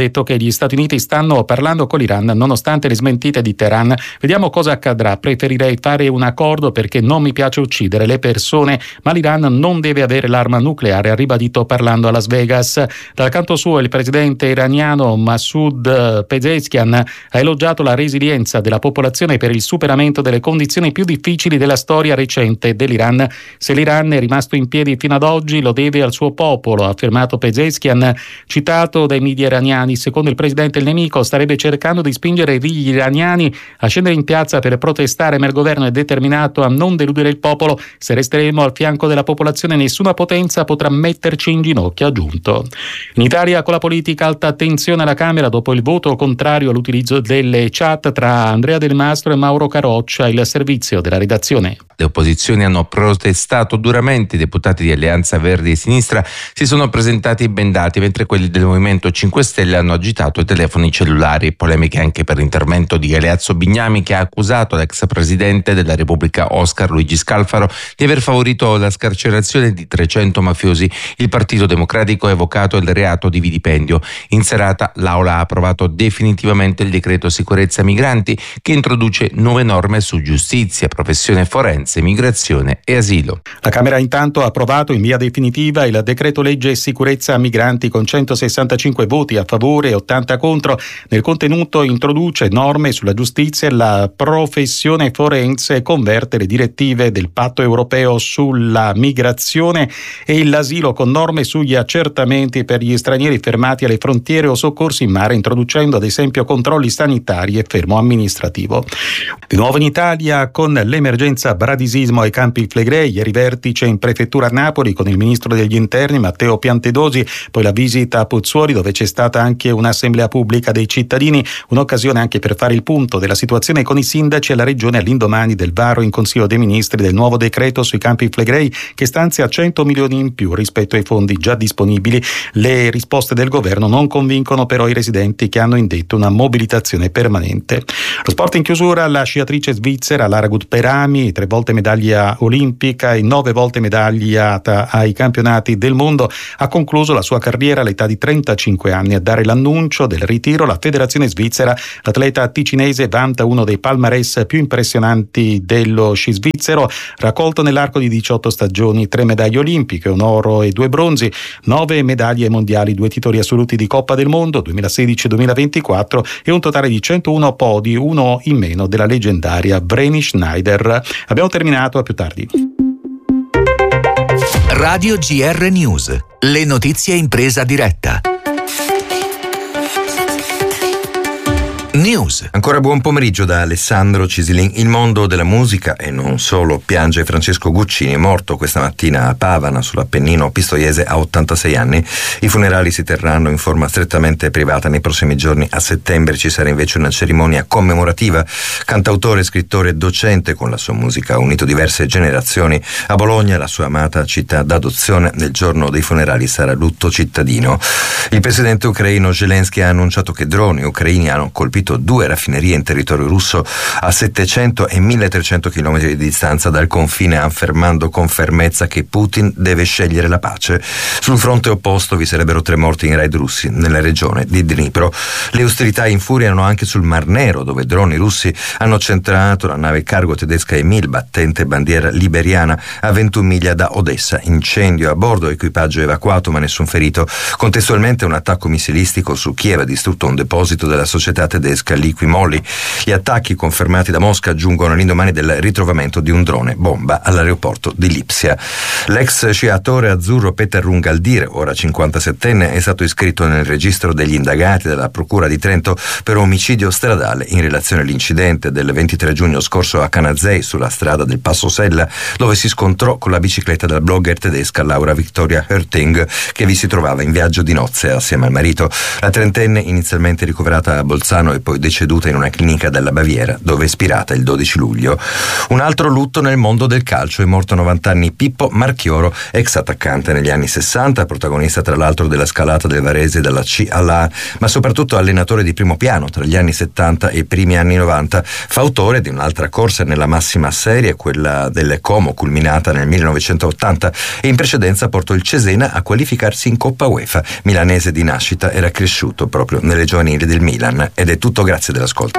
gli Stati Uniti stanno parlando con l'Iran nonostante le smentite di Teheran. Vediamo cosa accadrà. Preferirei fare un accordo perché non mi piace uccidere le persone, ma l'Iran non deve avere l'arma nucleare, ha ribadito parlando a Las Vegas. Dal canto suo il presidente iraniano Masoud Pezeshkian ha elogiato la resilienza della popolazione per il superamento delle condizioni più difficili della storia recente dell'Iran. Se l'Iran è rimasto in piedi fino ad oggi lo deve al suo popolo, ha affermato Pezeshkian, citato dai media iraniani. Secondo il presidente, il nemico starebbe cercando di spingere gli iraniani a scendere in piazza per protestare, ma il governo è determinato a non deludere il popolo. Se resteremo al fianco della popolazione nessuna potenza potrà metterci in ginocchio, ha aggiunto. In Italia con la politica alta tensione alla Camera dopo il voto contrario all'utilizzo delle chat tra Andrea Del Mastro e Mauro Caroccia, il servizio della redazione. Le opposizioni hanno protestato duramente, i deputati di Alleanza Verdi e Sinistra si sono presentati bendati, mentre quelli del Movimento cinque Stelle hanno agitato i telefoni cellulari. Polemiche anche per l'intervento di Galeazzo Bignami, che ha accusato l'ex presidente della Repubblica Oscar Luigi Scalfaro di aver favorito la scarcerazione di trecento mafiosi. Il Partito Democratico ha evocato il reato di vilipendio. In serata l'Aula ha approvato definitivamente il decreto sicurezza migranti, che introduce nuove norme su giustizia, professione forense, migrazione e asilo. La Camera intanto ha approvato in via definitiva il decreto legge sicurezza migranti con centosessantacinque voti a favore e ottanta contro. Nel contenuto introduce norme sulla giustizia e la professione forense e converte le direttive del Patto europeo sulla migrazione e l'asilo con norme sugli accertamenti per gli stranieri fermati alle frontiere o soccorsi in mare, introducendo ad esempio controlli sanitari e fermo amministrativo. Di nuovo in Italia con l'emergenza bradisismo ai Campi Flegrei, ieri vertice in prefettura a Napoli con il ministro degli interni Matteo Piantedosi, poi la visita a Pozzuoli dove c'è stata anche un'assemblea pubblica dei cittadini, un'occasione anche per fare il punto della situazione con i sindaci e la regione all'indomani del varo in Consiglio dei Ministri del nuovo decreto sui Campi Flegrei che stanzia cento milioni in più rispetto ai fondi già disponibili. Le risposte del governo non convincono però i residenti, che hanno indetto una mobilitazione permanente. Lo sport in chiusura, la sciatrice svizzera Lara Gutberami, tre volte medaglia olimpica e nove volte medagliata ai campionati del mondo, ha concluso la sua carriera all'età di trentacinque anni. A dare l'annuncio del ritiro la federazione svizzera. L'atleta ticinese vanta uno dei palmarès più impressionanti dello sci svizzero, raccolto nell'arco di diciotto stagioni, tre medaglie olimpiche, un oro e due bronzi, nove medaglie mondiali, due titoli assoluti di Coppa del Mondo duemilasedici duemilaventiquattro e un totale di centouno podi, uno in meno della leggendaria Vreni Schneider. Abbiamo terminato, a più tardi. Radio G R News, le notizie in presa diretta. News. Ancora buon pomeriggio da Alessandro Cisilin. Il mondo della musica e non solo piange Francesco Guccini, morto questa mattina a Pavana sull'Appennino pistoiese a ottantasei anni. I funerali si terranno in forma strettamente privata nei prossimi giorni. A settembre ci sarà invece una cerimonia commemorativa. Cantautore, scrittore e docente, con la sua musica ha unito diverse generazioni. A Bologna, la sua amata città d'adozione, nel giorno dei funerali sarà lutto cittadino. Il presidente ucraino Zelensky ha annunciato che droni ucraini hanno colpito due raffinerie in territorio russo a settecento e milletrecento chilometri di distanza dal confine, affermando con fermezza che Putin deve scegliere la pace. Sul fronte opposto vi sarebbero tre morti in raid russi nella regione di Dnipro. Le ostilità infuriano anche sul Mar Nero, dove droni russi hanno centrato la nave cargo tedesca Emil, battente bandiera liberiana, a ventuno miglia da Odessa. Incendio a bordo, equipaggio evacuato ma nessun ferito. Contestualmente un attacco missilistico su Kiev ha distrutto un deposito della società tedesca Liquimolli. Gli attacchi confermati da Mosca giungono all'indomani del ritrovamento di un drone bomba all'aeroporto di Lipsia. L'ex sciatore azzurro Peter Rungaldir, ora cinquantasettenne, è stato iscritto nel registro degli indagati della Procura di Trento per omicidio stradale in relazione all'incidente del ventitré giugno scorso a Canazei, sulla strada del Passo Sella, dove si scontrò con la bicicletta della blogger tedesca Laura Victoria Hörting, che vi si trovava in viaggio di nozze assieme al marito. La trentenne, inizialmente ricoverata a Bolzano e poi deceduta in una clinica della Baviera, dove è spirata il dodici luglio. Un altro lutto nel mondo del calcio: è morto a novanta anni Pippo Marchioro, ex attaccante negli anni sessanta, protagonista tra l'altro della scalata del Varese dalla C alla A, ma soprattutto allenatore di primo piano tra gli anni settanta e i primi anni novanta, fautore di un'altra corsa nella massima serie, quella del Como, culminata nel millenovecentottanta, e in precedenza portò il Cesena a qualificarsi in Coppa UEFA. Milanese di nascita, era cresciuto proprio nelle giovanili del Milan. Ed è tutto, grazie dell'ascolto.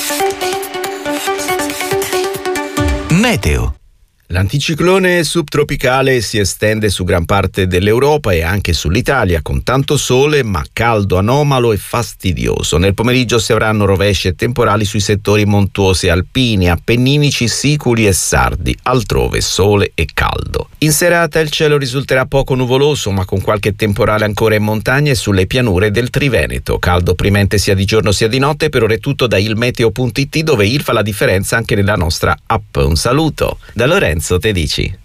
Meteo. L'anticiclone subtropicale si estende su gran parte dell'Europa e anche sull'Italia, con tanto sole ma caldo anomalo e fastidioso. Nel pomeriggio si avranno rovesci e temporali sui settori montuosi alpini, appenninici, siculi e sardi. Altrove sole e caldo. In serata il cielo risulterà poco nuvoloso, ma con qualche temporale ancora in montagna e sulle pianure del Triveneto. Caldo opprimente sia di giorno sia di notte. Per ora è tutto da ilmeteo punto it, dove il fa la differenza anche nella nostra app. Un saluto da Lorenzo Tedici.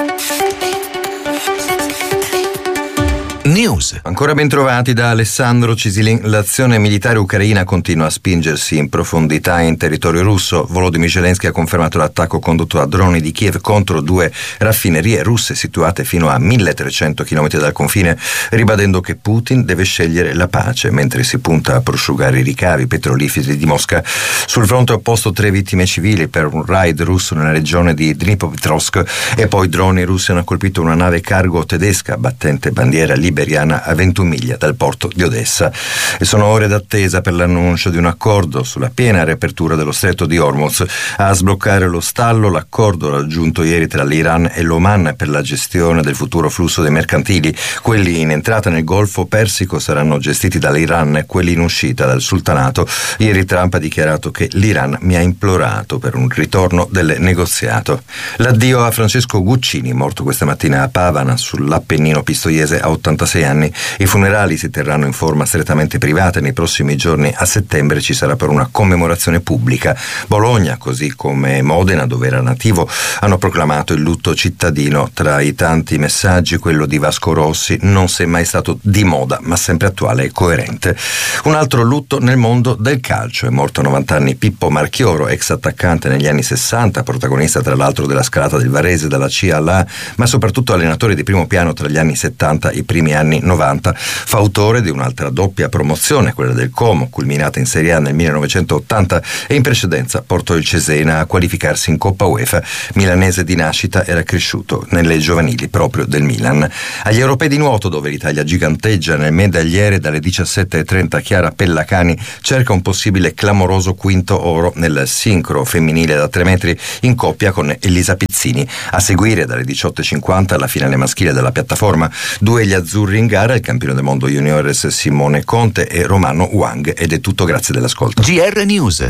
News. Ancora ben trovati da Alessandro Cisilin. L'azione militare ucraina continua a spingersi in profondità in territorio russo. Volodymyr Zelensky ha confermato l'attacco condotto a droni di Kiev contro due raffinerie russe situate fino a milletrecento chilometri dal confine, ribadendo che Putin deve scegliere la pace mentre si punta a prosciugare i ricavi petroliferi di Mosca. Sul fronte opposto tre vittime civili per un raid russo nella regione di Dnipropetrovsk, e poi droni russi hanno colpito una nave cargo tedesca battente bandiera libera a ventuno miglia dal porto di Odessa. E sono ore d'attesa per l'annuncio di un accordo sulla piena riapertura dello stretto di Hormuz. A sbloccare lo stallo l'accordo raggiunto ieri tra l'Iran e l'Oman per la gestione del futuro flusso dei mercantili. Quelli in entrata nel Golfo Persico saranno gestiti dall'Iran e quelli in uscita dal Sultanato. Ieri Trump ha dichiarato che l'Iran mi ha implorato per un ritorno del negoziato. L'addio a Francesco Guccini, morto questa mattina a Pavana sull'Appennino pistoiese a ottantasei anni. I funerali si terranno in forma strettamente privata. Nei prossimi giorni a settembre ci sarà però una commemorazione pubblica. Bologna, così come Modena, dove era nativo, hanno proclamato il lutto cittadino. Tra i tanti messaggi quello di Vasco Rossi: non sei mai stato di moda ma sempre attuale e coerente. Un altro lutto nel mondo del calcio: è morto a novanta anni Pippo Marchioro, ex attaccante negli anni sessanta, protagonista tra l'altro della scalata del Varese dalla C alla A, ma soprattutto allenatore di primo piano tra gli anni settanta e i primi anni novanta, fautore di un'altra doppia promozione, quella del Como, culminata in Serie A nel millenovecentottanta, e in precedenza portò il Cesena a qualificarsi in Coppa UEFA. Milanese di nascita, era cresciuto nelle giovanili proprio del Milan. Agli europei di nuoto, dove l'Italia giganteggia nel medagliere, dalle diciassette e trenta Chiara Pellacani cerca un possibile clamoroso quinto oro nel sincro femminile da tre metri in coppia con Elisa Pizzini. A seguire dalle diciotto e cinquanta la finale maschile della piattaforma, due gli azzurri in gara, il campione del mondo juniores Simone Conte e Romano Wang. Ed è tutto, grazie dell'ascolto. G R News.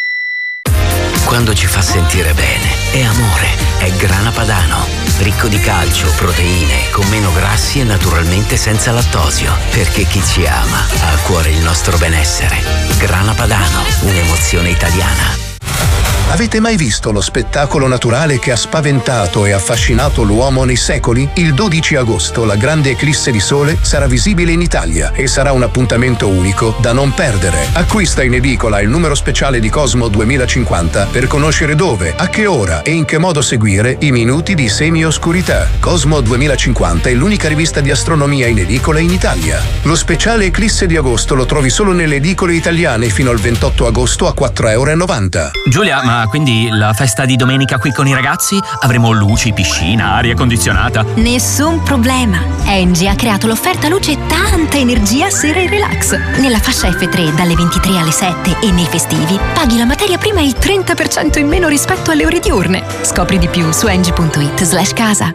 Quando ci fa sentire bene, è amore, è Grana Padano. Ricco di calcio, proteine, con meno grassi e naturalmente senza lattosio. Perché chi ci ama ha a cuore il nostro benessere. Grana Padano, un'emozione italiana. Avete mai visto lo spettacolo naturale che ha spaventato e affascinato l'uomo nei secoli? Il dodici agosto la grande eclisse di sole sarà visibile in Italia e sarà un appuntamento unico da non perdere. Acquista in edicola il numero speciale di Cosmo duemilacinquanta per conoscere dove, a che ora e in che modo seguire i minuti di semi-oscurità. Cosmo duemilacinquanta è l'unica rivista di astronomia in edicola in Italia. Lo speciale eclisse di agosto lo trovi solo nelle edicole italiane fino al ventotto agosto a quattro e novanta euro. Giulia, ma quindi la festa di domenica qui con i ragazzi? Avremo luci, piscina, aria condizionata? Nessun problema. Engie ha creato l'offerta luce tanta energia sera e relax. Nella fascia F tre dalle ventitré alle sette e nei festivi paghi la materia prima il trenta per cento in meno rispetto alle ore diurne. Scopri di più su engie punto it slash casa.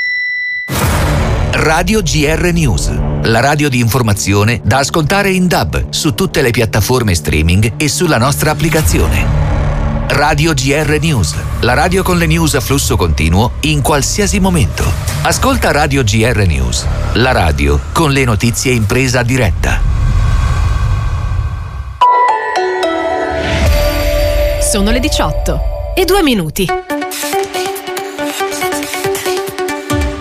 Radio G R News, la radio di informazione da ascoltare in D A B su tutte le piattaforme streaming e sulla nostra applicazione. Radio G R News, la radio con le news a flusso continuo in qualsiasi momento. Ascolta Radio G R News, la radio con le notizie in presa diretta. Sono le diciotto e due minuti. News.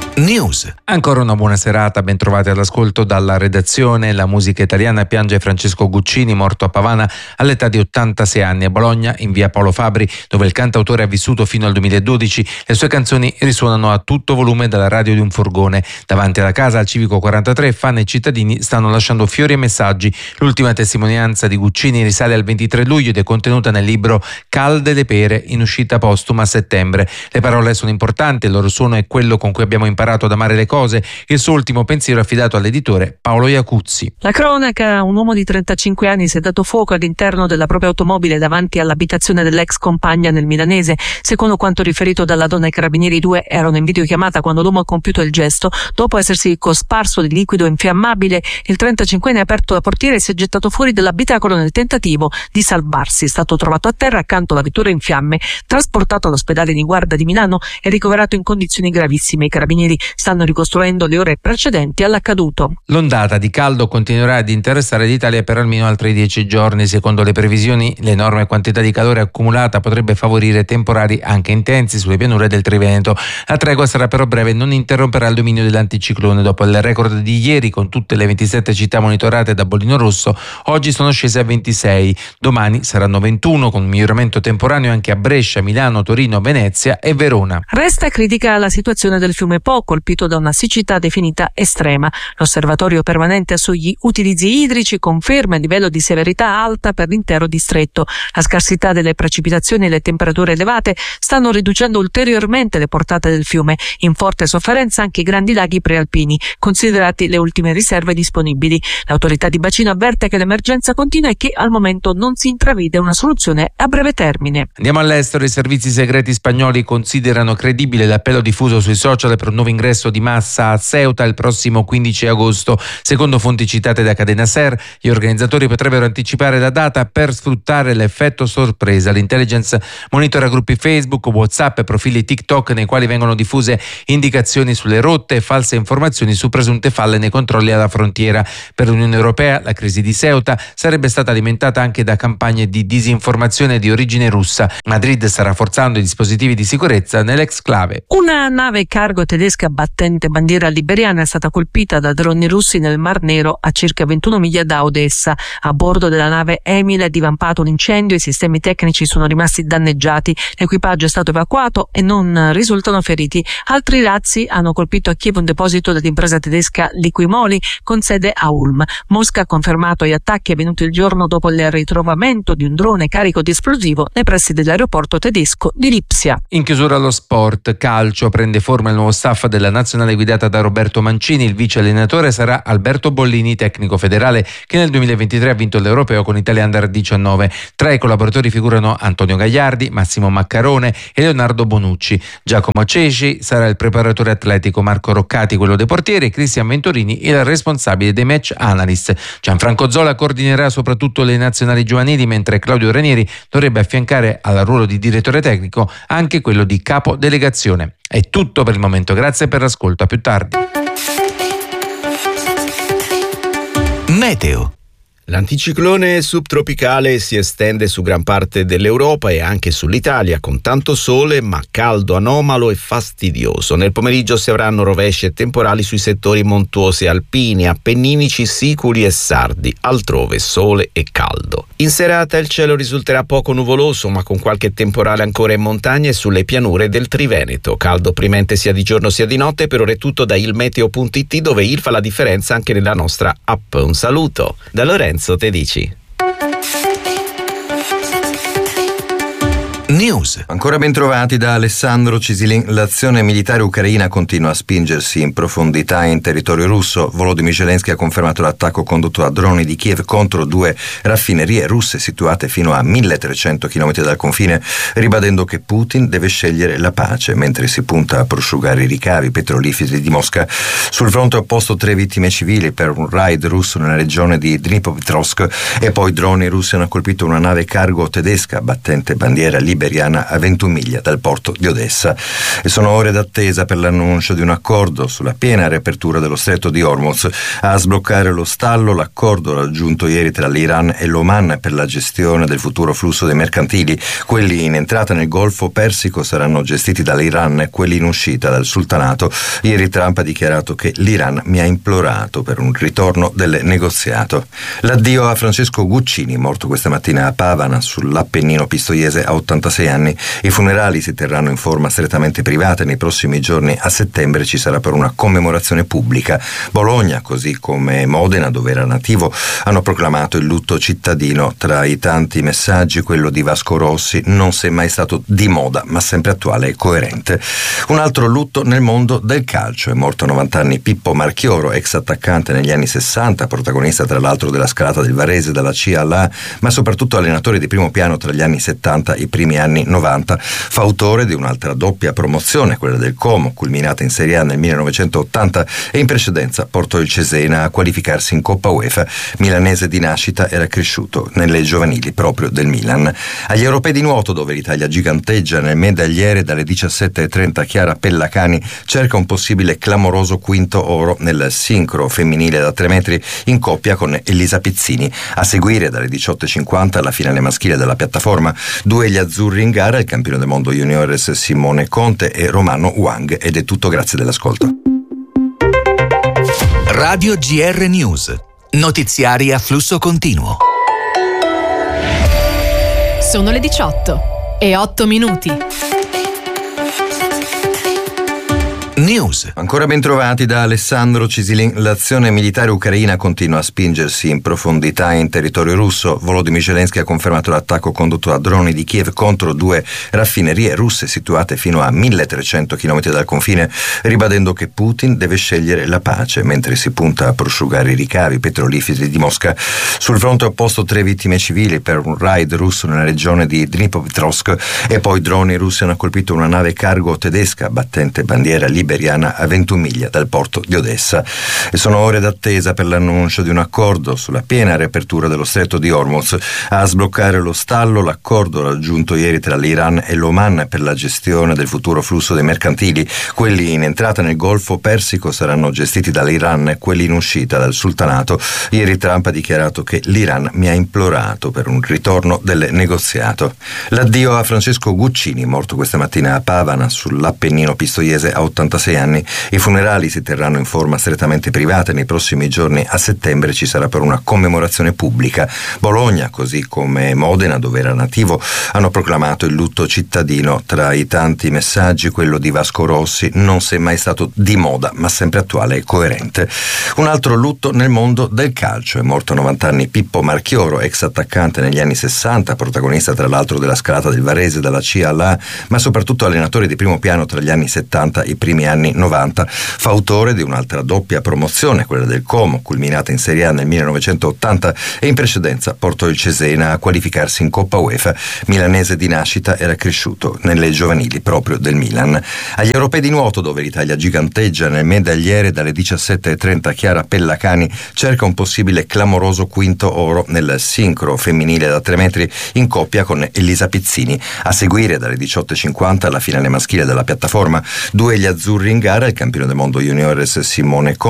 News. Ancora una buona serata, ben trovati all'ascolto dalla redazione. La musica italiana piange Francesco Guccini, morto a Pavana all'età di ottantasei anni a Bologna, in via Paolo Fabri, dove il cantautore ha vissuto fino al duemiladodici. Le sue canzoni risuonano a tutto volume dalla radio di un furgone. Davanti alla casa, al Civico quarantatré, fan e cittadini stanno lasciando fiori e messaggi. L'ultima testimonianza di Guccini risale al ventitré luglio ed è contenuta nel libro Calde le pere, in uscita postuma a settembre. Le parole sono importanti, il loro suono è quello con cui abbiamo imparato ad amare le cose. Il suo ultimo pensiero affidato all'editore Paolo Iacuzzi. La cronaca: un uomo di trentacinque anni si è dato fuoco all'interno della propria automobile davanti all'abitazione dell'ex compagna nel milanese. Secondo quanto riferito dalla donna ai carabinieri, i due erano in videochiamata quando l'uomo ha compiuto il gesto. Dopo essersi cosparso di liquido infiammabile, il trentacinquenne ha aperto la portiera e si è gettato fuori dall'abitacolo nel tentativo di salvarsi. È stato trovato a terra accanto alla vettura in fiamme, trasportato all'ospedale di Guarda di Milano e ricoverato in condizioni gravissime. I carabinieri stanno ricostruendo le ore precedenti all'accaduto. L'ondata di caldo continuerà ad interessare l'Italia per almeno altri dieci giorni. Secondo le previsioni, l'enorme quantità di calore accumulata potrebbe favorire temporali anche intensi sulle pianure del Triveneto. La tregua sarà però breve e non interromperà il dominio dell'anticiclone. Dopo il record di ieri, con tutte le ventisette città monitorate da bollino rosso, oggi sono scese a ventisei. Domani saranno ventuno, con un miglioramento temporaneo anche a Brescia, Milano, Torino, Venezia e Verona. Resta critica la situazione del fiume Po, colpito da una siccità definita estrema. L'osservatorio permanente sugli utilizzi idrici conferma il livello di severità alta per l'intero distretto. La scarsità delle precipitazioni e le temperature elevate stanno riducendo ulteriormente le portate del fiume. In forte sofferenza anche i grandi laghi prealpini, considerati le ultime riserve disponibili. L'autorità di bacino avverte che l'emergenza continua e che al momento non si intravede una soluzione a breve termine. Andiamo all'estero. I servizi segreti spagnoli considerano credibile l'appello diffuso sui social per un nuovo ingresso di massa a Ceuta il prossimo quindici agosto. Secondo fonti citate da Cadena Ser, gli organizzatori potrebbero anticipare la data per sfruttare l'effetto sorpresa. L'intelligence monitora gruppi Facebook, WhatsApp e profili TikTok nei quali vengono diffuse indicazioni sulle rotte e false informazioni su presunte falle nei controlli alla frontiera. Per l'Unione Europea la crisi di Ceuta sarebbe stata alimentata anche da campagne di disinformazione di origine russa. Madrid sta rafforzando i dispositivi di sicurezza nell'exclave. Una nave cargo tedesca battente bandiera liberiana è stata colpita da droni russi nel Mar Nero a circa ventuno miglia da Odessa. A bordo della nave Emil è divampato un incendio, i sistemi tecnici sono rimasti danneggiati, l'equipaggio è stato evacuato e non risultano feriti. Altri razzi hanno colpito a Kiev un deposito dell'impresa tedesca Liquimoli con sede a Ulm. Mosca ha confermato gli attacchi avvenuti il giorno dopo il ritrovamento di un drone carico di esplosivo nei pressi dell'aeroporto tedesco di Lipsia. In chiusura allo sport, calcio, prende forma il nuovo staff della nazionale guidata da Roberto Mancini. Il vice allenatore sarà Alberto Bollini, tecnico federale che nel duemilaventitré ha vinto l'Europeo con Italia Under diciannove. Tra i collaboratori figurano Antonio Gagliardi, Massimo Maccarone e Leonardo Bonucci. Giacomo Ceci sarà il preparatore atletico, Marco Roccati quello dei portieri e Cristian Venturini il responsabile dei match analyst. Gianfranco Zola coordinerà soprattutto le nazionali giovanili, mentre Claudio Ranieri dovrebbe affiancare al ruolo di direttore tecnico anche quello di capo delegazione. È tutto per il momento, grazie per l'ascolto, a più tardi. Meteo. L'anticiclone subtropicale si estende su gran parte dell'Europa e anche sull'Italia, con tanto sole ma caldo anomalo e fastidioso. Nel pomeriggio si avranno rovesci e temporali sui settori montuosi alpini, appenninici, siculi e sardi, altrove sole e caldo. In serata il cielo risulterà poco nuvoloso, ma con qualche temporale ancora in montagna e sulle pianure del Triveneto. Caldo opprimente sia di giorno sia di notte. Per ora è tutto da ilmeteo punto it, dove il fa la differenza anche nella nostra app. Un saluto da Lorenzo Tedici. News. Ancora ben trovati da Alessandro Cisilin. L'azione militare ucraina continua a spingersi in profondità in territorio russo. Volodymyr Zelensky ha confermato l'attacco condotto a droni di Kiev contro due raffinerie russe situate fino a milletrecento chilometri dal confine, ribadendo che Putin deve scegliere la pace mentre si punta a prosciugare i ricavi petroliferi di Mosca. Sul fronte opposto tre vittime civili per un raid russo nella regione di Dnipropetrovsk, e poi droni russi hanno colpito una nave cargo tedesca battente bandiera libera liberiana a ventuno miglia dal porto di Odessa. E sono ore d'attesa per l'annuncio di un accordo sulla piena riapertura dello stretto di Hormuz. A sbloccare lo stallo l'accordo raggiunto ieri tra l'Iran e l'Oman per la gestione del futuro flusso dei mercantili. Quelli in entrata nel Golfo Persico saranno gestiti dall'Iran e quelli in uscita dal sultanato. Ieri Trump ha dichiarato che l'Iran mi ha implorato per un ritorno del negoziato. L'addio a Francesco Guccini, morto questa mattina a Pavana sull'Appennino pistoiese a ottantasei anni. I funerali si terranno in forma strettamente privata. Nei prossimi giorni a settembre ci sarà però una commemorazione pubblica. Bologna, così come Modena, dove era nativo, hanno proclamato il lutto cittadino. Tra i tanti messaggi quello di Vasco Rossi: non sei mai stato di moda ma sempre attuale e coerente. Un altro lutto nel mondo del calcio. È morto a novanta anni Pippo Marchioro, ex attaccante negli anni sessanta, protagonista tra l'altro della scalata del Varese dalla C alla A, ma soprattutto allenatore di primo piano tra gli anni settanta e i primi anni novanta. Fautore di un'altra doppia promozione, quella del Como, culminata in Serie A nel millenovecentottanta, e in precedenza portò il Cesena a qualificarsi in Coppa UEFA. Milanese di nascita, era cresciuto nelle giovanili proprio del Milan. Agli europei di nuoto, dove l'Italia giganteggia nel medagliere, dalle diciassette e trenta Chiara Pellacani cerca un possibile clamoroso quinto oro nel sincro femminile da tre metri in coppia con Elisa Pizzini. A seguire dalle diciotto e cinquanta la finale maschile della piattaforma. Due gli azzurri in gara, il campione del mondo juniores Simone Conte e Romano Wang. Ed è tutto, grazie dell'ascolto. Radio G R News. Notiziari a flusso continuo. Sono le diciotto e otto minuti. News. Ancora ben trovati da Alessandro Cisilin. L'azione militare ucraina continua a spingersi in profondità in territorio russo. Volodymyr Zelensky ha confermato l'attacco condotto a droni di Kiev contro due raffinerie russe situate fino a milletrecento chilometri dal confine, ribadendo che Putin deve scegliere la pace mentre si punta a prosciugare i ricavi petroliferi di Mosca. Sul fronte opposto tre vittime civili per un raid russo nella regione di Dnipropetrovsk, e poi droni russi hanno colpito una nave cargo tedesca battente bandiera liberiana a ventuno miglia dal porto di Odessa. E sono ore d'attesa per l'annuncio di un accordo sulla piena riapertura dello stretto di Hormuz. A sbloccare lo stallo l'accordo raggiunto ieri tra l'Iran e l'Oman per la gestione del futuro flusso dei mercantili. Quelli in entrata nel Golfo Persico saranno gestiti dall'Iran e quelli in uscita dal sultanato. Ieri Trump ha dichiarato che l'Iran mi ha implorato per un ritorno del negoziato. L'addio a Francesco Guccini, morto questa mattina a Pavana sull'Appennino pistoiese a ottantasei anni. I funerali si terranno in forma strettamente privata. Nei prossimi giorni a settembre ci sarà però una commemorazione pubblica. Bologna, così come Modena, dove era nativo, hanno proclamato il lutto cittadino. Tra i tanti messaggi quello di Vasco Rossi: non sei mai stato di moda ma sempre attuale e coerente. Un altro lutto nel mondo del calcio. È morto a novanta anni Pippo Marchioro, ex attaccante negli anni sessanta, protagonista tra l'altro della scalata del Varese dalla C alla A, ma soprattutto allenatore di primo piano tra gli anni settanta e i primi anni novanta. Fautore di un'altra doppia promozione, quella del Como, culminata in Serie A nel millenovecentottanta, e in precedenza portò il Cesena a qualificarsi in Coppa UEFA. Milanese di nascita, era cresciuto nelle giovanili proprio del Milan. Agli europei di nuoto, dove l'Italia giganteggia nel medagliere, dalle diciassette e trenta Chiara Pellacani cerca un possibile clamoroso quinto oro nel sincro femminile da tre metri in coppia con Elisa Pizzini. A seguire dalle diciotto e cinquanta la finale maschile della piattaforma. Due gli azzurri in gara, il campione del mondo juniores Simone Conte